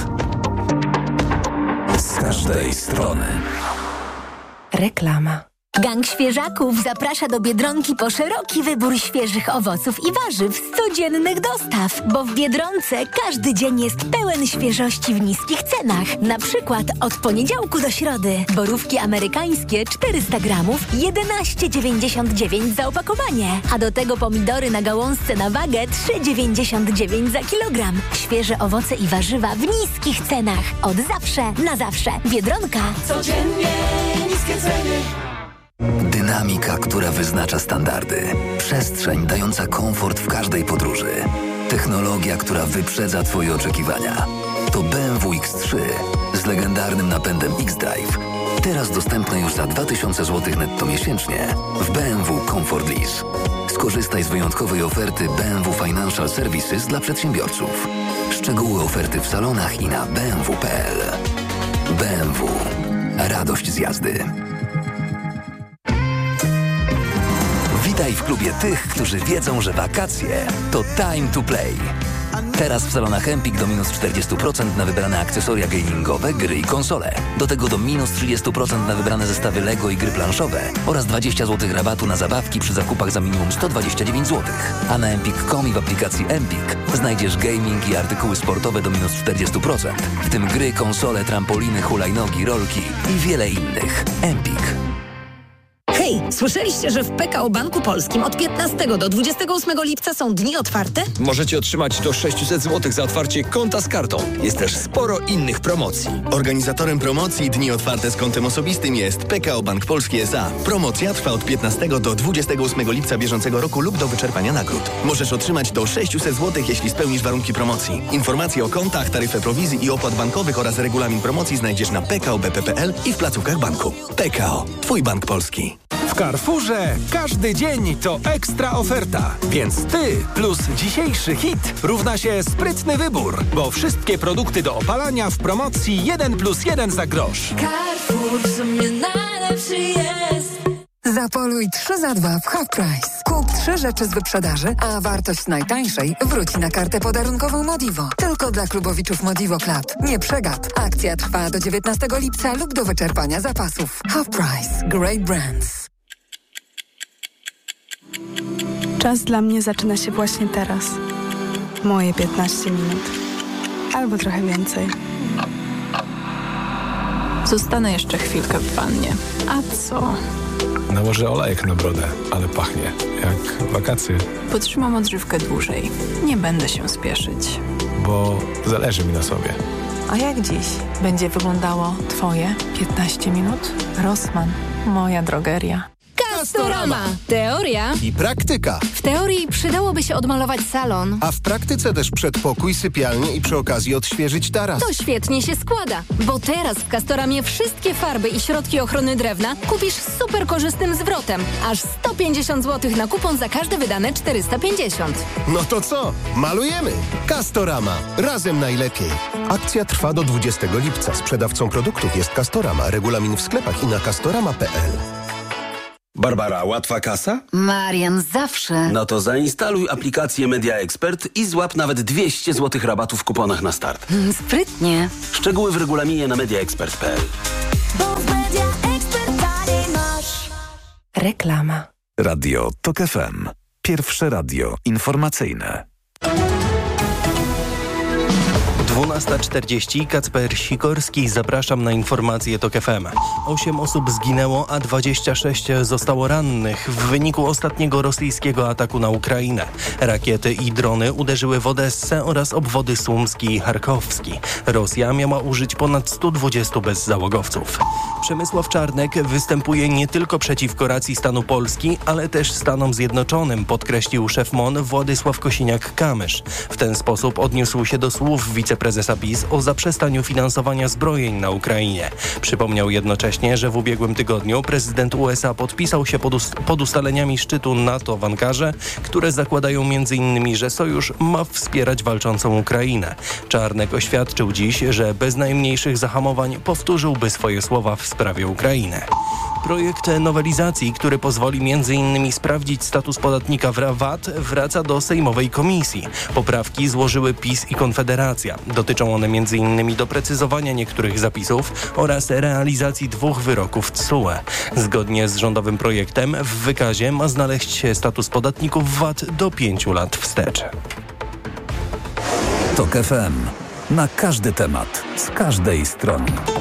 Z każdej strony. Reklama. Gang Świeżaków zaprasza do Biedronki po szeroki wybór świeżych owoców i warzyw z codziennych dostaw, bo w Biedronce każdy dzień jest pełen świeżości w niskich cenach. Na przykład od poniedziałku do środy. Borówki amerykańskie 400 gramów 11,99 za opakowanie, a do tego pomidory na gałązce na wagę 3,99 za kilogram. Świeże owoce i warzywa w niskich cenach. Od zawsze na zawsze. Biedronka. Codziennie niskie ceny. Dynamika, która wyznacza standardy. Przestrzeń dająca komfort w każdej podróży. Technologia, która wyprzedza Twoje oczekiwania. To BMW X3 z legendarnym napędem X-Drive. Teraz dostępne już za 2000 zł netto miesięcznie w BMW Comfort Lease. Skorzystaj z wyjątkowej oferty BMW Financial Services dla przedsiębiorców. Szczegóły oferty w salonach i na bmw.pl. BMW. Radość z jazdy. Witaj w klubie tych, którzy wiedzą, że wakacje to time to play. Teraz w salonach Empik do minus 40% na wybrane akcesoria gamingowe, gry i konsole. Do tego do minus 30% na wybrane zestawy Lego i gry planszowe oraz 20 zł rabatu na zabawki przy zakupach za minimum 129 zł. A na empik.com i w aplikacji Empik znajdziesz gaming i artykuły sportowe do minus 40%, w tym gry, konsole, trampoliny, hulajnogi, rolki i wiele innych. Empik. Hej, słyszeliście, że w PKO Banku Polskim od 15 do 28 lipca są dni otwarte? Możecie otrzymać do 600 zł za otwarcie konta z kartą. Jest też sporo innych promocji. Organizatorem promocji Dni Otwarte z kontem osobistym jest PKO Bank Polski S.A. Promocja trwa od 15 do 28 lipca bieżącego roku lub do wyczerpania nagród. Możesz otrzymać do 600 zł, jeśli spełnisz warunki promocji. Informacje o kontach, taryfę prowizji i opłat bankowych oraz regulamin promocji znajdziesz na pkobp.pl i w placówkach banku. PKO. Twój bank polski. Carrefourze każdy dzień to ekstra oferta, więc ty plus dzisiejszy hit równa się sprytny wybór, bo wszystkie produkty do opalania w promocji 1+1 za grosz. Carrefour w sumie najlepszy jest. Zapoluj 3 za 2 w Half Price. Kup 3 rzeczy z wyprzedaży, a wartość najtańszej wróci na kartę podarunkową Modivo. Tylko dla klubowiczów Modivo Club. Nie przegap. Akcja trwa do 19 lipca lub do wyczerpania zapasów. Half Price. Great brands. Czas dla mnie zaczyna się właśnie teraz. Moje 15 minut. Albo trochę więcej. Zostanę jeszcze chwilkę w wannie. A co? Nałożę olejek na brodę, ale pachnie jak wakacje. Potrzymam odżywkę dłużej. Nie będę się spieszyć. Bo zależy mi na sobie. A jak dziś będzie wyglądało Twoje 15 minut? Rossmann, moja drogeria. Castorama. Teoria i praktyka. W teorii przydałoby się odmalować salon. A w praktyce też przedpokój, sypialnię i przy okazji odświeżyć taras. To świetnie się składa, bo teraz w Castoramie wszystkie farby i środki ochrony drewna kupisz z super korzystnym zwrotem. Aż 150 zł na kupon za każde wydane 450. No to co? Malujemy! Castorama. Razem najlepiej. Akcja trwa do 20 lipca. Sprzedawcą produktów jest Castorama. Regulamin w sklepach i na castorama.pl. Barbara, łatwa kasa? Marian, zawsze. No to zainstaluj aplikację Media Expert i złap nawet 200 zł rabatu w kuponach na start. Sprytnie. Szczegóły w regulaminie na mediaexpert.pl. Bo w Media Expert taniej masz. Reklama. Radio TOK FM. Pierwsze radio informacyjne. 12:40. Kacper Sikorski. Zapraszam na informacje TOK FM. 8 osób zginęło, a 26 zostało rannych w wyniku ostatniego rosyjskiego ataku na Ukrainę. Rakiety i drony uderzyły w Odessę oraz obwody Słumski i Charkowski. Rosja miała użyć ponad 120 bezzałogowców. Przemysław Czarnek występuje nie tylko przeciwko racji stanu Polski, ale też Stanom Zjednoczonym, podkreślił szef MON Władysław Kosiniak-Kamysz. W ten sposób odniósł się do słów wiceprezesa PiS o zaprzestaniu finansowania zbrojeń na Ukrainie. Przypomniał jednocześnie, że w ubiegłym tygodniu prezydent USA podpisał się pod ustaleniami szczytu NATO w Ankarze, które zakładają m.in., że sojusz ma wspierać walczącą Ukrainę. Czarnek oświadczył dziś, że bez najmniejszych zahamowań powtórzyłby swoje słowa w sprawie Ukrainy. Projekt nowelizacji, który pozwoli m.in. sprawdzić status podatnika VAT, wraca do sejmowej komisji. Poprawki złożyły PiS i Konfederacja. Dotyczą one m.in. doprecyzowania niektórych zapisów oraz realizacji 2 wyroków TSUE. Zgodnie z rządowym projektem w wykazie ma znaleźć się status podatników VAT do 5 lat wstecz. TOK FM. Na każdy temat, z każdej strony.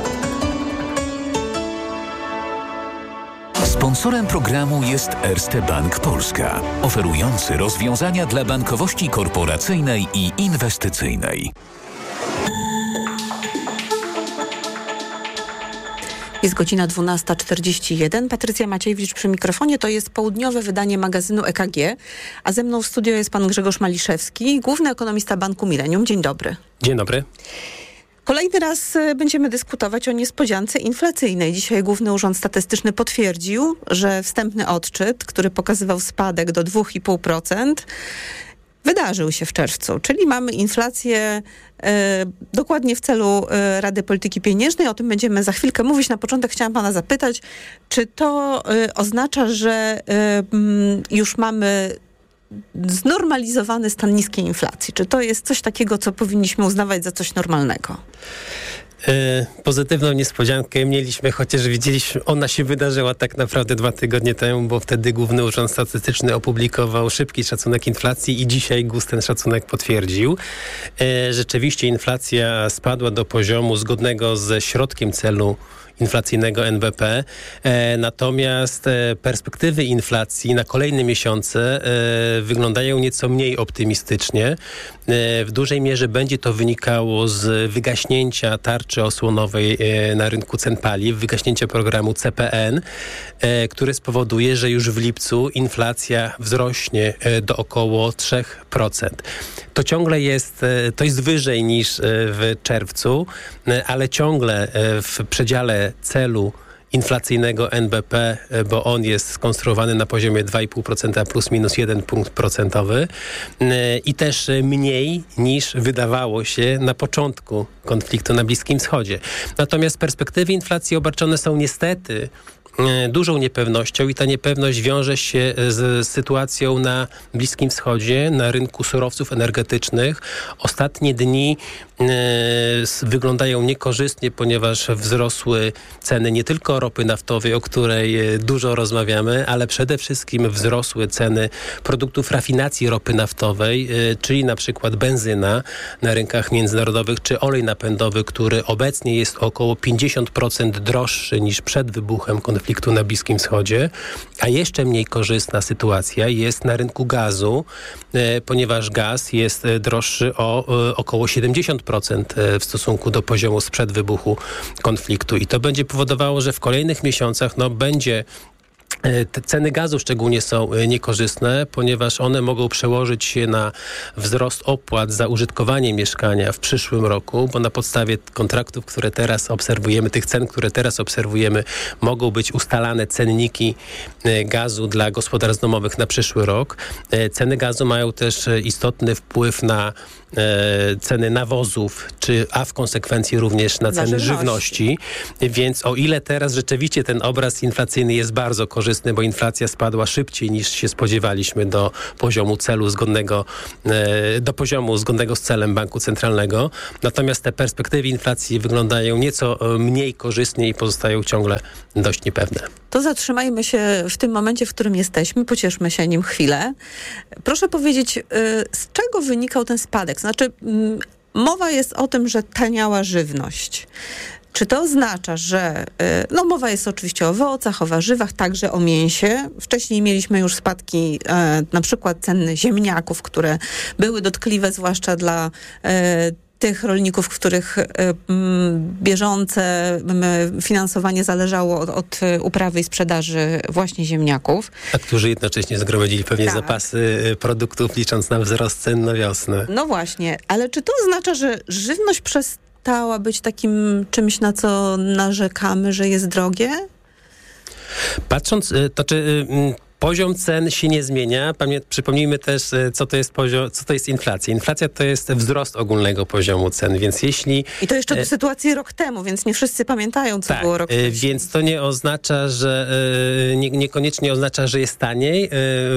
Sponsorem programu jest Erste Bank Polska, oferujący rozwiązania dla bankowości korporacyjnej i inwestycyjnej. Jest godzina 12:41. Patrycja Maciejewicz przy mikrofonie. To jest południowe wydanie magazynu EKG, a ze mną w studio jest pan Grzegorz Maliszewski, główny ekonomista Banku Millennium. Dzień dobry. Dzień dobry. Kolejny raz będziemy dyskutować o niespodziance inflacyjnej. Dzisiaj Główny Urząd Statystyczny potwierdził, że wstępny odczyt, który pokazywał spadek do 2,5%, wydarzył się w czerwcu, czyli mamy inflację dokładnie w celu Rady Polityki Pieniężnej. O tym będziemy za chwilkę mówić. Na początek chciałam pana zapytać, czy to oznacza, że już mamy znormalizowany stan niskiej inflacji? Czy to jest coś takiego, co powinniśmy uznawać za coś normalnego? Pozytywną niespodziankę mieliśmy, chociaż widzieliśmy, ona się wydarzyła tak naprawdę 2 tygodnie temu, bo wtedy Główny Urząd Statystyczny opublikował szybki szacunek inflacji i dzisiaj GUS ten szacunek potwierdził. Rzeczywiście inflacja spadła do poziomu zgodnego ze środkiem celu inflacyjnego NBP. Natomiast perspektywy inflacji na kolejne miesiące wyglądają nieco mniej optymistycznie. W dużej mierze będzie to wynikało z wygaśnięcia tarczy osłonowej na rynku cen paliw, wygaśnięcia programu CPN, który spowoduje, że już w lipcu inflacja wzrośnie do około 3%. To ciągle jest wyżej niż w czerwcu, ale ciągle w przedziale celu inflacyjnego NBP, bo on jest skonstruowany na poziomie 2,5% plus minus 1 punkt procentowy i też mniej niż wydawało się na początku konfliktu na Bliskim Wschodzie. Natomiast perspektywy inflacji obarczone są niestety dużą niepewnością i ta niepewność wiąże się z sytuacją na Bliskim Wschodzie, na rynku surowców energetycznych. Ostatnie dni wyglądają niekorzystnie, ponieważ wzrosły ceny nie tylko ropy naftowej, o której dużo rozmawiamy, ale przede wszystkim wzrosły ceny produktów rafinacji ropy naftowej, czyli na przykład benzyna na rynkach międzynarodowych, czy olej napędowy, który obecnie jest około 50% droższy niż przed wybuchem konfliktu na Bliskim Wschodzie, a jeszcze mniej korzystna sytuacja jest na rynku gazu, ponieważ gaz jest droższy o około 70% w stosunku do poziomu sprzed wybuchu konfliktu. I to będzie powodowało, że w kolejnych miesiącach będzie te ceny gazu szczególnie są niekorzystne, ponieważ one mogą przełożyć się na wzrost opłat za użytkowanie mieszkania w przyszłym roku, bo na podstawie kontraktów, które teraz obserwujemy, tych cen, które teraz obserwujemy, mogą być ustalane cenniki gazu dla gospodarstw domowych na przyszły rok. Ceny gazu mają też istotny wpływ na ceny nawozów, a w konsekwencji również na ceny żywności. Więc o ile teraz rzeczywiście ten obraz inflacyjny jest bardzo korzystny, bo inflacja spadła szybciej niż się spodziewaliśmy do poziomu celu zgodnego, do poziomu zgodnego z celem Banku Centralnego. Natomiast te perspektywy inflacji wyglądają nieco mniej korzystnie i pozostają ciągle dość niepewne. To zatrzymajmy się w tym momencie, w którym jesteśmy, pocieszmy się nim chwilę. Proszę powiedzieć, z czego wynikał ten spadek? Znaczy, mowa jest o tym, że taniała żywność. Czy to oznacza, że mowa jest oczywiście o owocach, o warzywach, także o mięsie. Wcześniej mieliśmy już spadki na przykład cen ziemniaków, które były dotkliwe zwłaszcza dla tych rolników, których bieżące finansowanie zależało od uprawy i sprzedaży właśnie ziemniaków. A którzy jednocześnie zgromadzili pewnie zapasy produktów, licząc na wzrost cen na wiosnę. No właśnie, ale czy to oznacza, że żywność przestała być takim czymś, na co narzekamy, że jest drogie? Patrząc, poziom cen się nie zmienia. Przypomnijmy też, co to jest inflacja. Inflacja to jest wzrost ogólnego poziomu cen, więc jeśli... I to jeszcze do sytuacji rok temu, więc nie wszyscy pamiętają, co było rok temu. Więc to nie oznacza, że niekoniecznie oznacza, że jest taniej.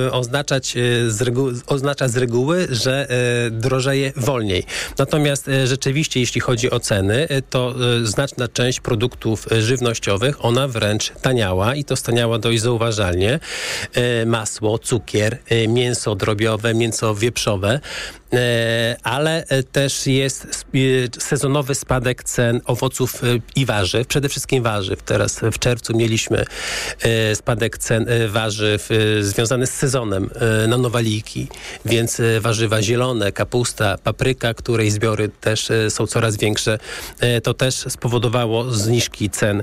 Oznacza z reguły, że drożeje wolniej. Natomiast rzeczywiście, jeśli chodzi o ceny, to znaczna część produktów żywnościowych, ona wręcz taniała i to staniała dość zauważalnie. Masło, cukier, mięso drobiowe, mięso wieprzowe, ale też jest sezonowy spadek cen owoców i warzyw, przede wszystkim warzyw. Teraz w czerwcu mieliśmy spadek cen warzyw związany z sezonem na nowaliki, więc warzywa zielone, kapusta, papryka, której zbiory też są coraz większe. To też spowodowało zniżki cen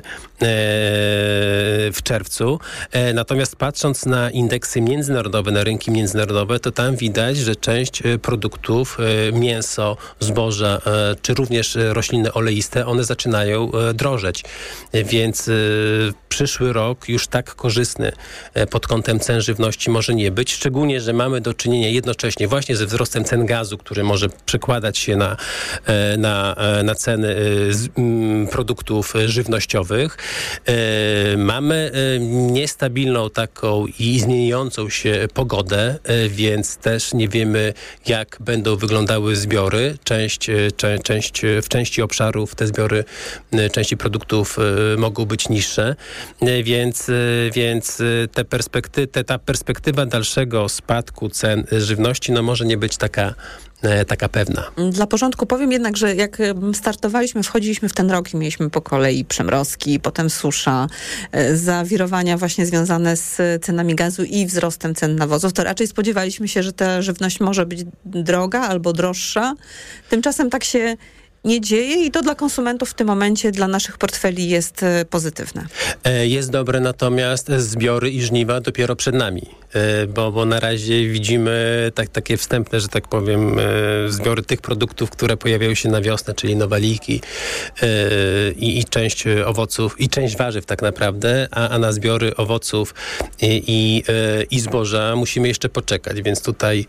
w czerwcu. Natomiast patrząc na indeksy międzynarodowe, na rynki międzynarodowe, to tam widać, że część produktów, mięso, zboża, czy również rośliny oleiste, one zaczynają drożeć. Więc przyszły rok już tak korzystny pod kątem cen żywności może nie być, szczególnie, że mamy do czynienia jednocześnie właśnie ze wzrostem cen gazu, który może przekładać się na ceny produktów żywnościowych. Mamy niestabilną taką i zmieniającą się pogodę, więc też nie wiemy, jak będą wyglądały zbiory. W części obszarów te zbiory, części produktów mogą być niższe, więc ta perspektywa dalszego spadku cen żywności może nie być taka pewna. Dla porządku powiem jednak, że jak startowaliśmy, wchodziliśmy w ten rok i mieliśmy po kolei przemrozki, potem susza, zawirowania właśnie związane z cenami gazu i wzrostem cen nawozów, to raczej spodziewaliśmy się, że ta żywność może być droga albo droższa. Tymczasem tak się nie dzieje i to dla konsumentów w tym momencie, dla naszych portfeli jest pozytywne. Jest dobre, natomiast zbiory i żniwa dopiero przed nami. bo na razie widzimy takie wstępne, że tak powiem, zbiory tych produktów, które pojawiają się na wiosnę, czyli nowaliki i część owoców i część warzyw tak naprawdę, a na zbiory owoców i zboża musimy jeszcze poczekać, więc tutaj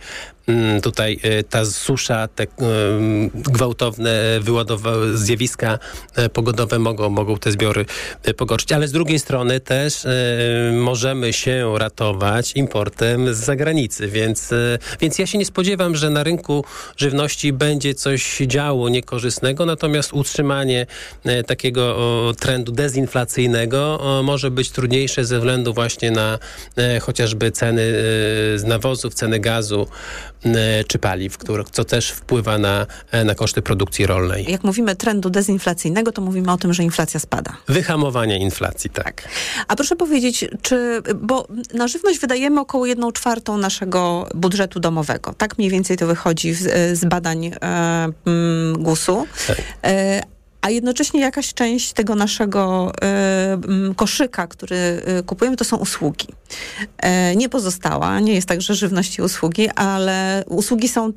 ta susza, te gwałtowne zjawiska pogodowe mogą te zbiory pogorszyć, ale z drugiej strony też możemy się ratować importem z zagranicy, więc ja się nie spodziewam, że na rynku żywności będzie coś działo niekorzystnego, natomiast utrzymanie takiego trendu dezinflacyjnego może być trudniejsze ze względu właśnie na chociażby ceny nawozów, ceny gazu czy paliw, co też wpływa na koszty produkcji rolnej. Jak mówimy trendu dezinflacyjnego, to mówimy o tym, że inflacja spada. Wyhamowanie inflacji, tak. A proszę powiedzieć, bo na żywność wydajemy około 1/4 naszego budżetu domowego. Tak mniej więcej to wychodzi z badań GUS-u. Tak. A jednocześnie jakaś część tego naszego koszyka, który kupujemy, to są usługi. Nie pozostała, nie jest tak, że żywność i usługi, ale usługi są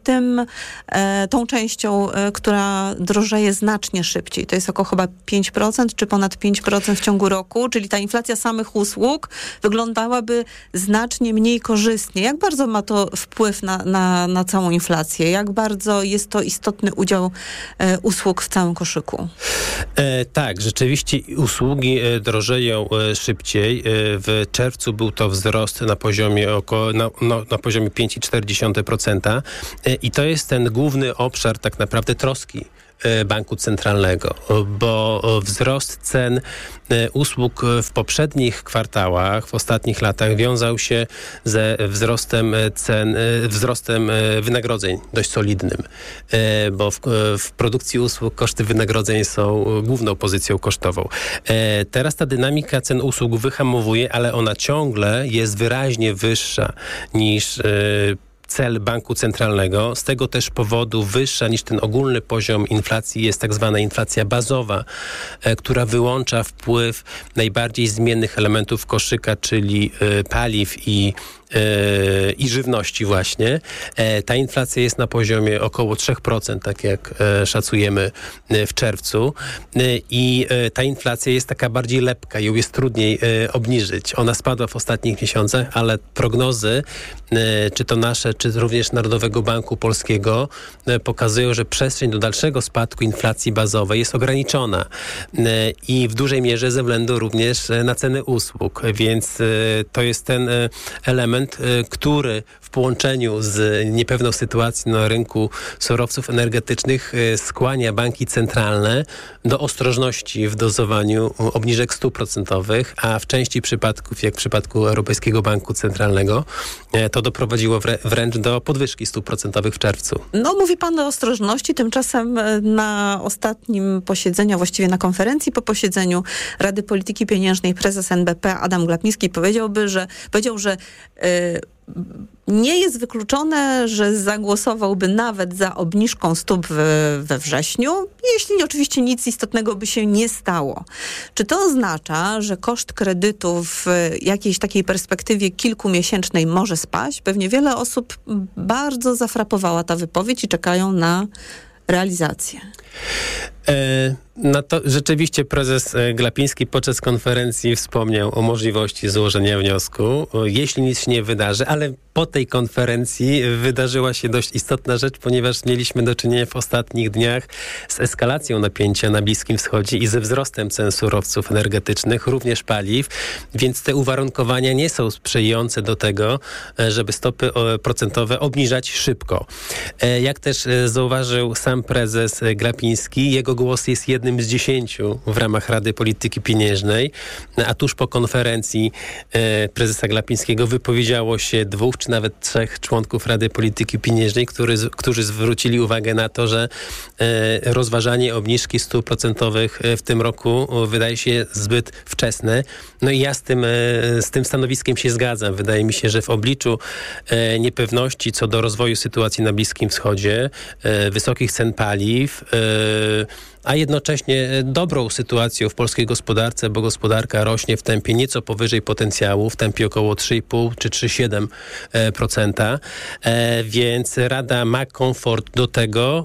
tą częścią, która drożeje znacznie szybciej. To jest około chyba 5% czy ponad 5% w ciągu roku, czyli ta inflacja samych usług wyglądałaby znacznie mniej korzystnie. Jak bardzo ma to wpływ na całą inflację? Jak bardzo jest to istotny udział usług w całym koszyku? Tak, rzeczywiście usługi drożeją szybciej. W czerwcu był to wzrost na poziomie na poziomie 5,4% i to jest ten główny obszar tak naprawdę troski Banku Centralnego, bo wzrost cen usług w poprzednich kwartałach, w ostatnich latach wiązał się ze wzrostem wynagrodzeń dość solidnym, bo w produkcji usług koszty wynagrodzeń są główną pozycją kosztową. Teraz ta dynamika cen usług wyhamowuje, ale ona ciągle jest wyraźnie wyższa niż cel Banku Centralnego. Z tego też powodu wyższa niż ten ogólny poziom inflacji jest tak zwana inflacja bazowa, która wyłącza wpływ najbardziej zmiennych elementów koszyka, czyli paliw i żywności właśnie. Ta inflacja jest na poziomie około 3%, tak jak szacujemy w czerwcu. I ta inflacja jest taka bardziej lepka, ją jest trudniej obniżyć. Ona spadła w ostatnich miesiącach, ale prognozy, czy to nasze, czy również Narodowego Banku Polskiego, pokazują, że przestrzeń do dalszego spadku inflacji bazowej jest ograniczona. I w dużej mierze ze względu również na ceny usług. Więc to jest ten element, który w połączeniu z niepewną sytuacją na rynku surowców energetycznych skłania banki centralne do ostrożności w dozowaniu obniżek stóp procentowych, a w części przypadków, jak w przypadku Europejskiego Banku Centralnego, to doprowadziło wręcz do podwyżki stóp procentowych w czerwcu. No, mówi pan o ostrożności, tymczasem na ostatnim posiedzeniu, właściwie na konferencji po posiedzeniu Rady Polityki Pieniężnej prezes NBP Adam Glapiński powiedział, że nie jest wykluczone, że zagłosowałby nawet za obniżką stóp we wrześniu, jeśli oczywiście nic istotnego by się nie stało. Czy to oznacza, że koszt kredytu w jakiejś takiej perspektywie kilkumiesięcznej może spaść? Pewnie wiele osób bardzo zafrapowała ta wypowiedź i czekają na realizację. No to rzeczywiście prezes Glapiński podczas konferencji wspomniał o możliwości złożenia wniosku, jeśli nic się nie wydarzy, ale po tej konferencji wydarzyła się dość istotna rzecz, ponieważ mieliśmy do czynienia w ostatnich dniach z eskalacją napięcia na Bliskim Wschodzie i ze wzrostem cen surowców energetycznych, również paliw, więc te uwarunkowania nie są sprzyjające do tego, żeby stopy procentowe obniżać szybko. Jak też zauważył sam prezes Glapiński, jego głos jest jednym z 10 w ramach Rady Polityki Pieniężnej, a tuż po konferencji prezesa Glapińskiego wypowiedziało się 2 czy nawet 3 członków Rady Polityki Pieniężnej, którzy zwrócili uwagę na to, że rozważanie obniżki stóp procentowych w tym roku wydaje się zbyt wczesne. No i ja z tym stanowiskiem się zgadzam. Wydaje mi się, że w obliczu niepewności co do rozwoju sytuacji na Bliskim Wschodzie, wysokich cen paliw, a jednocześnie dobrą sytuacją w polskiej gospodarce, bo gospodarka rośnie w tempie nieco powyżej potencjału, w tempie około 3,5 czy 3,7%, więc Rada ma komfort do tego,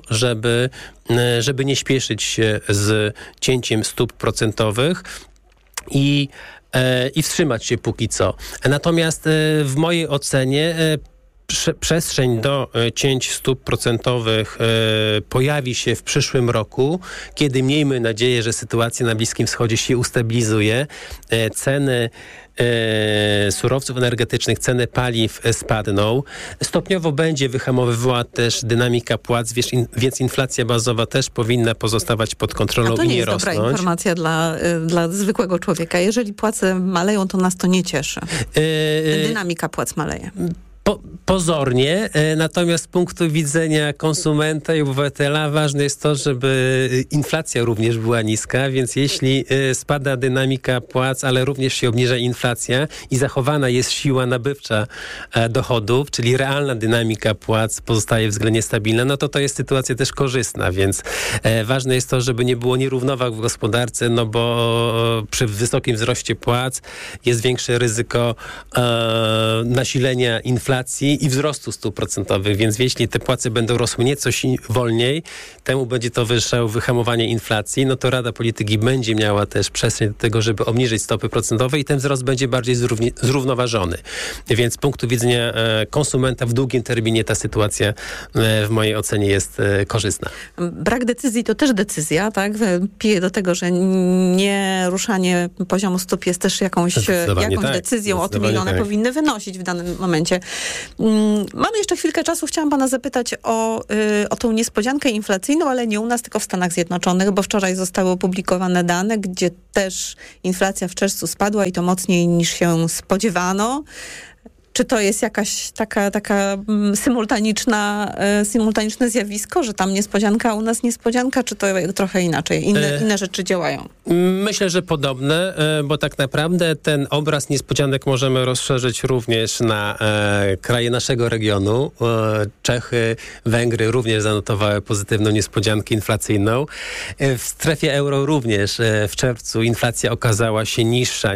żeby nie śpieszyć się z cięciem stóp procentowych i wstrzymać się póki co. Natomiast w mojej ocenie przestrzeń do cięć stóp procentowych pojawi się w przyszłym roku, kiedy miejmy nadzieję, że sytuacja na Bliskim Wschodzie się ustabilizuje, ceny surowców energetycznych, ceny paliw spadną. Stopniowo będzie wyhamowywała też dynamika płac, więc inflacja bazowa też powinna pozostawać pod kontrolą i nie rosnąć. To nie jest dobra informacja dla zwykłego człowieka. Jeżeli płace maleją, to nas to nie cieszy. Dynamika płac maleje. Pozornie, natomiast z punktu widzenia konsumenta i obywatela ważne jest to, żeby inflacja również była niska, więc jeśli spada dynamika płac, ale również się obniża inflacja i zachowana jest siła nabywcza dochodów, czyli realna dynamika płac pozostaje względnie stabilna, no to jest sytuacja też korzystna, więc ważne jest to, żeby nie było nierównowag w gospodarce, no bo przy wysokim wzroście płac jest większe ryzyko nasilenia inflacji i wzrostu stóp procentowych, więc jeśli te płace będą rosły nieco wolniej, temu będzie towarzyszało wyhamowanie inflacji, no to Rada Polityki będzie miała też przestrzeń do tego, żeby obniżyć stopy procentowe i ten wzrost będzie bardziej zrównoważony. Więc z punktu widzenia konsumenta w długim terminie ta sytuacja w mojej ocenie jest korzystna. Brak decyzji to też decyzja, tak? Pije do tego, że nie ruszanie poziomu stóp jest też jakąś decyzją o tym, ile one powinny wynosić w danym momencie. Mamy jeszcze chwilkę czasu. Chciałam pana zapytać o tą niespodziankę inflacyjną, ale nie u nas, tylko w Stanach Zjednoczonych, bo wczoraj zostały opublikowane dane, gdzie też inflacja w czerwcu spadła i to mocniej niż się spodziewano. Czy to jest jakaś taka symultaniczne zjawisko, że tam niespodzianka, a u nas niespodzianka, czy to trochę inaczej? Inne rzeczy działają? Myślę, że podobne, bo tak naprawdę ten obraz niespodzianek możemy rozszerzyć również na kraje naszego regionu. Czechy, Węgry również zanotowały pozytywną niespodziankę inflacyjną. W strefie euro również w czerwcu inflacja okazała się niższa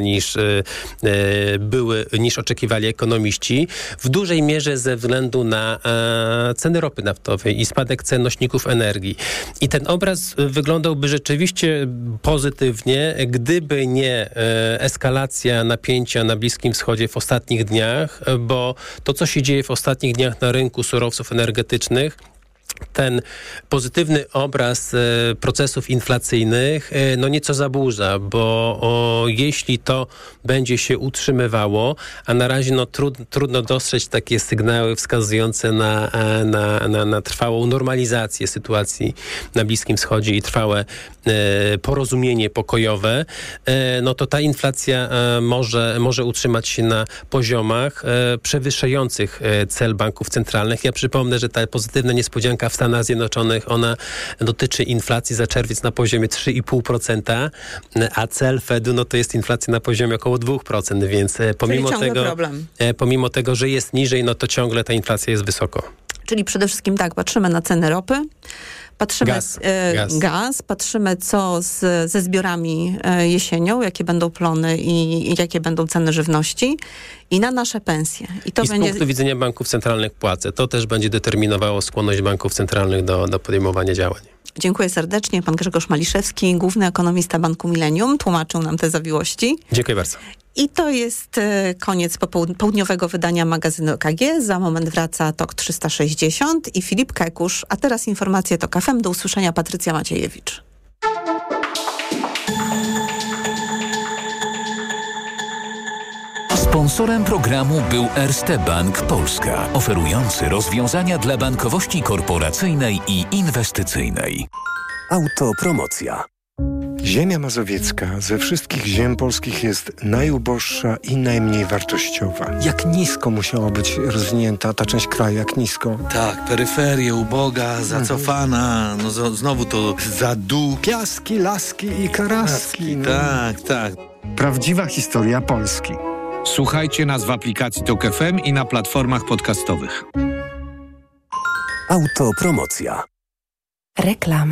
niż oczekiwali ekonomiści. W dużej mierze ze względu na ceny ropy naftowej i spadek cen nośników energii. I ten obraz wyglądałby rzeczywiście pozytywnie, gdyby nie eskalacja napięcia na Bliskim Wschodzie w ostatnich dniach, bo to, co się dzieje w ostatnich dniach na rynku surowców energetycznych, ten pozytywny obraz procesów inflacyjnych nieco zaburza, bo jeśli to będzie się utrzymywało, a na razie trudno dostrzec takie sygnały wskazujące na trwałą normalizację sytuacji na Bliskim Wschodzie i trwałe porozumienie pokojowe, no to ta inflacja może utrzymać się na poziomach przewyższających cel banków centralnych. Ja przypomnę, że ta pozytywna niespodzianka w Stanach Zjednoczonych, ona dotyczy inflacji za czerwiec na poziomie 3,5%, a cel Fedu, to jest inflacja na poziomie około 2%, więc pomimo tego, że jest niżej, to ciągle ta inflacja jest wysoko. Czyli przede wszystkim patrzymy na ceny ropy, patrzymy gaz, patrzymy co ze zbiorami jesienią, jakie będą plony i jakie będą ceny żywności i na nasze pensje. I z punktu widzenia banków centralnych płace, to też będzie determinowało skłonność banków centralnych do podejmowania działań. Dziękuję serdecznie. Pan Grzegorz Maliszewski, główny ekonomista Banku Millennium, tłumaczył nam te zawiłości. Dziękuję bardzo. I to jest koniec południowego wydania magazynu EKG. Za moment wraca TOK 360 i Filip Kekusz. A teraz informacje TOK FM. Do usłyszenia, Patrycja Maciejewicz. Sponsorem programu był Erste Bank Polska, oferujący rozwiązania dla bankowości korporacyjnej i inwestycyjnej. Autopromocja. Ziemia mazowiecka ze wszystkich ziem polskich jest najuboższa i najmniej wartościowa. Jak nisko musiała być rozwinięta ta część kraju, jak nisko? Tak, peryferia uboga, zacofana, znowu to zadu. Piaski, laski i karaski. Tak. Prawdziwa historia Polski. Słuchajcie nas w aplikacji TOK FM i na platformach podcastowych. Autopromocja. Reklama.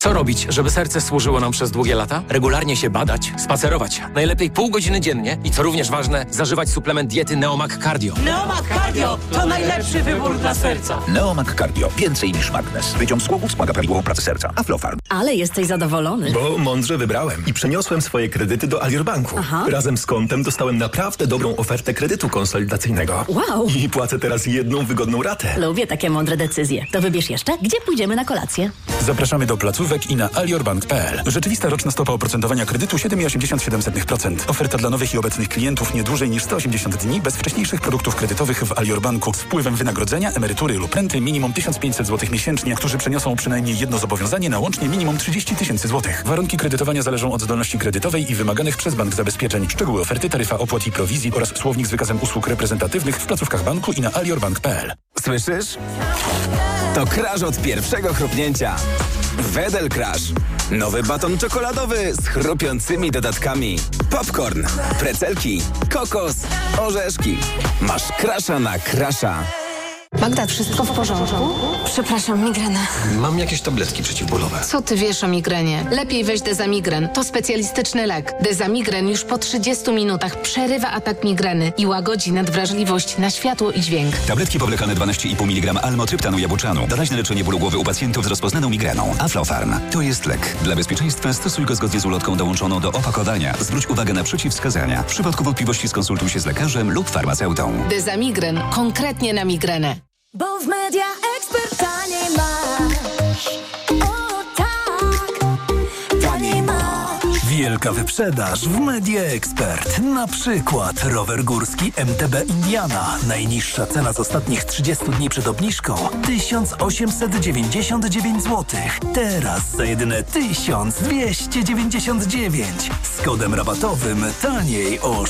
Co robić, żeby serce służyło nam przez długie lata? Regularnie się badać, spacerować. Najlepiej pół godziny dziennie i co również ważne, zażywać suplement diety Neomag Cardio. Neomag Cardio to najlepszy wybór dla serca. Neomag Cardio. Więcej niż magnes. Wyciąg z głowy wspomaga prawidłową pracę serca. Aflofarm. Ale jesteś zadowolony. Bo mądrze wybrałem i przeniosłem swoje kredyty do Alior Banku. Aha. Razem z kontem dostałem naprawdę dobrą ofertę kredytu konsolidacyjnego. Wow. I płacę teraz jedną wygodną ratę. Lubię takie mądre decyzje. To wybierz jeszcze, gdzie pójdziemy na kolację. Zapraszamy do placówek i na aliorbank.pl. Rzeczywista roczna stopa oprocentowania kredytu 7,87%. Oferta dla nowych i obecnych klientów nie dłużej niż 180 dni bez wcześniejszych produktów kredytowych w Alior Banku z wpływem wynagrodzenia, emerytury lub renty minimum 1500 zł miesięcznie, którzy przeniosą przynajmniej jedno zobowiązanie na łącznie minimum 30 000 złotych. Warunki kredytowania zależą od zdolności kredytowej i wymaganych przez bank zabezpieczeń. Szczegóły oferty, taryfa opłat i prowizji oraz słownik z wykazem usług reprezentatywnych w placówkach banku i na aliorbank.pl. Słyszysz? To crash od pierwszego chrupnięcia. Wedel Crash. Nowy baton czekoladowy z chrupiącymi dodatkami. Popcorn, precelki, kokos, orzeszki. Masz crasha na crasha. Magda, wszystko w porządku? Przepraszam, migrena. Mam jakieś tabletki przeciwbólowe. Co ty wiesz o migrenie? Lepiej weź Dezamigren. To specjalistyczny lek. Dezamigren już po 30 minutach przerywa atak migreny i łagodzi nadwrażliwość na światło i dźwięk. Tabletki powlekane 12,5 mg almotryptanu jabłczanu. Doraźne leczenie bólu głowy u pacjentów z rozpoznaną migreną. Aflofarm. To jest lek. Dla bezpieczeństwa stosuj go zgodnie z ulotką dołączoną do opakowania. Zwróć uwagę na przeciwwskazania. W przypadku wątpliwości skonsultuj się z lekarzem lub farmaceutą. Dezamigren. Konkretnie na migrenę. Bo w Media Expert taniej masz. O tak, taniej masz. Wielka wyprzedaż w Media Expert. Na przykład rower górski MTB Indiana. Najniższa cena z ostatnich 30 dni przed obniżką 1899 zł. Teraz za jedyne 1299. Z kodem rabatowym taniej o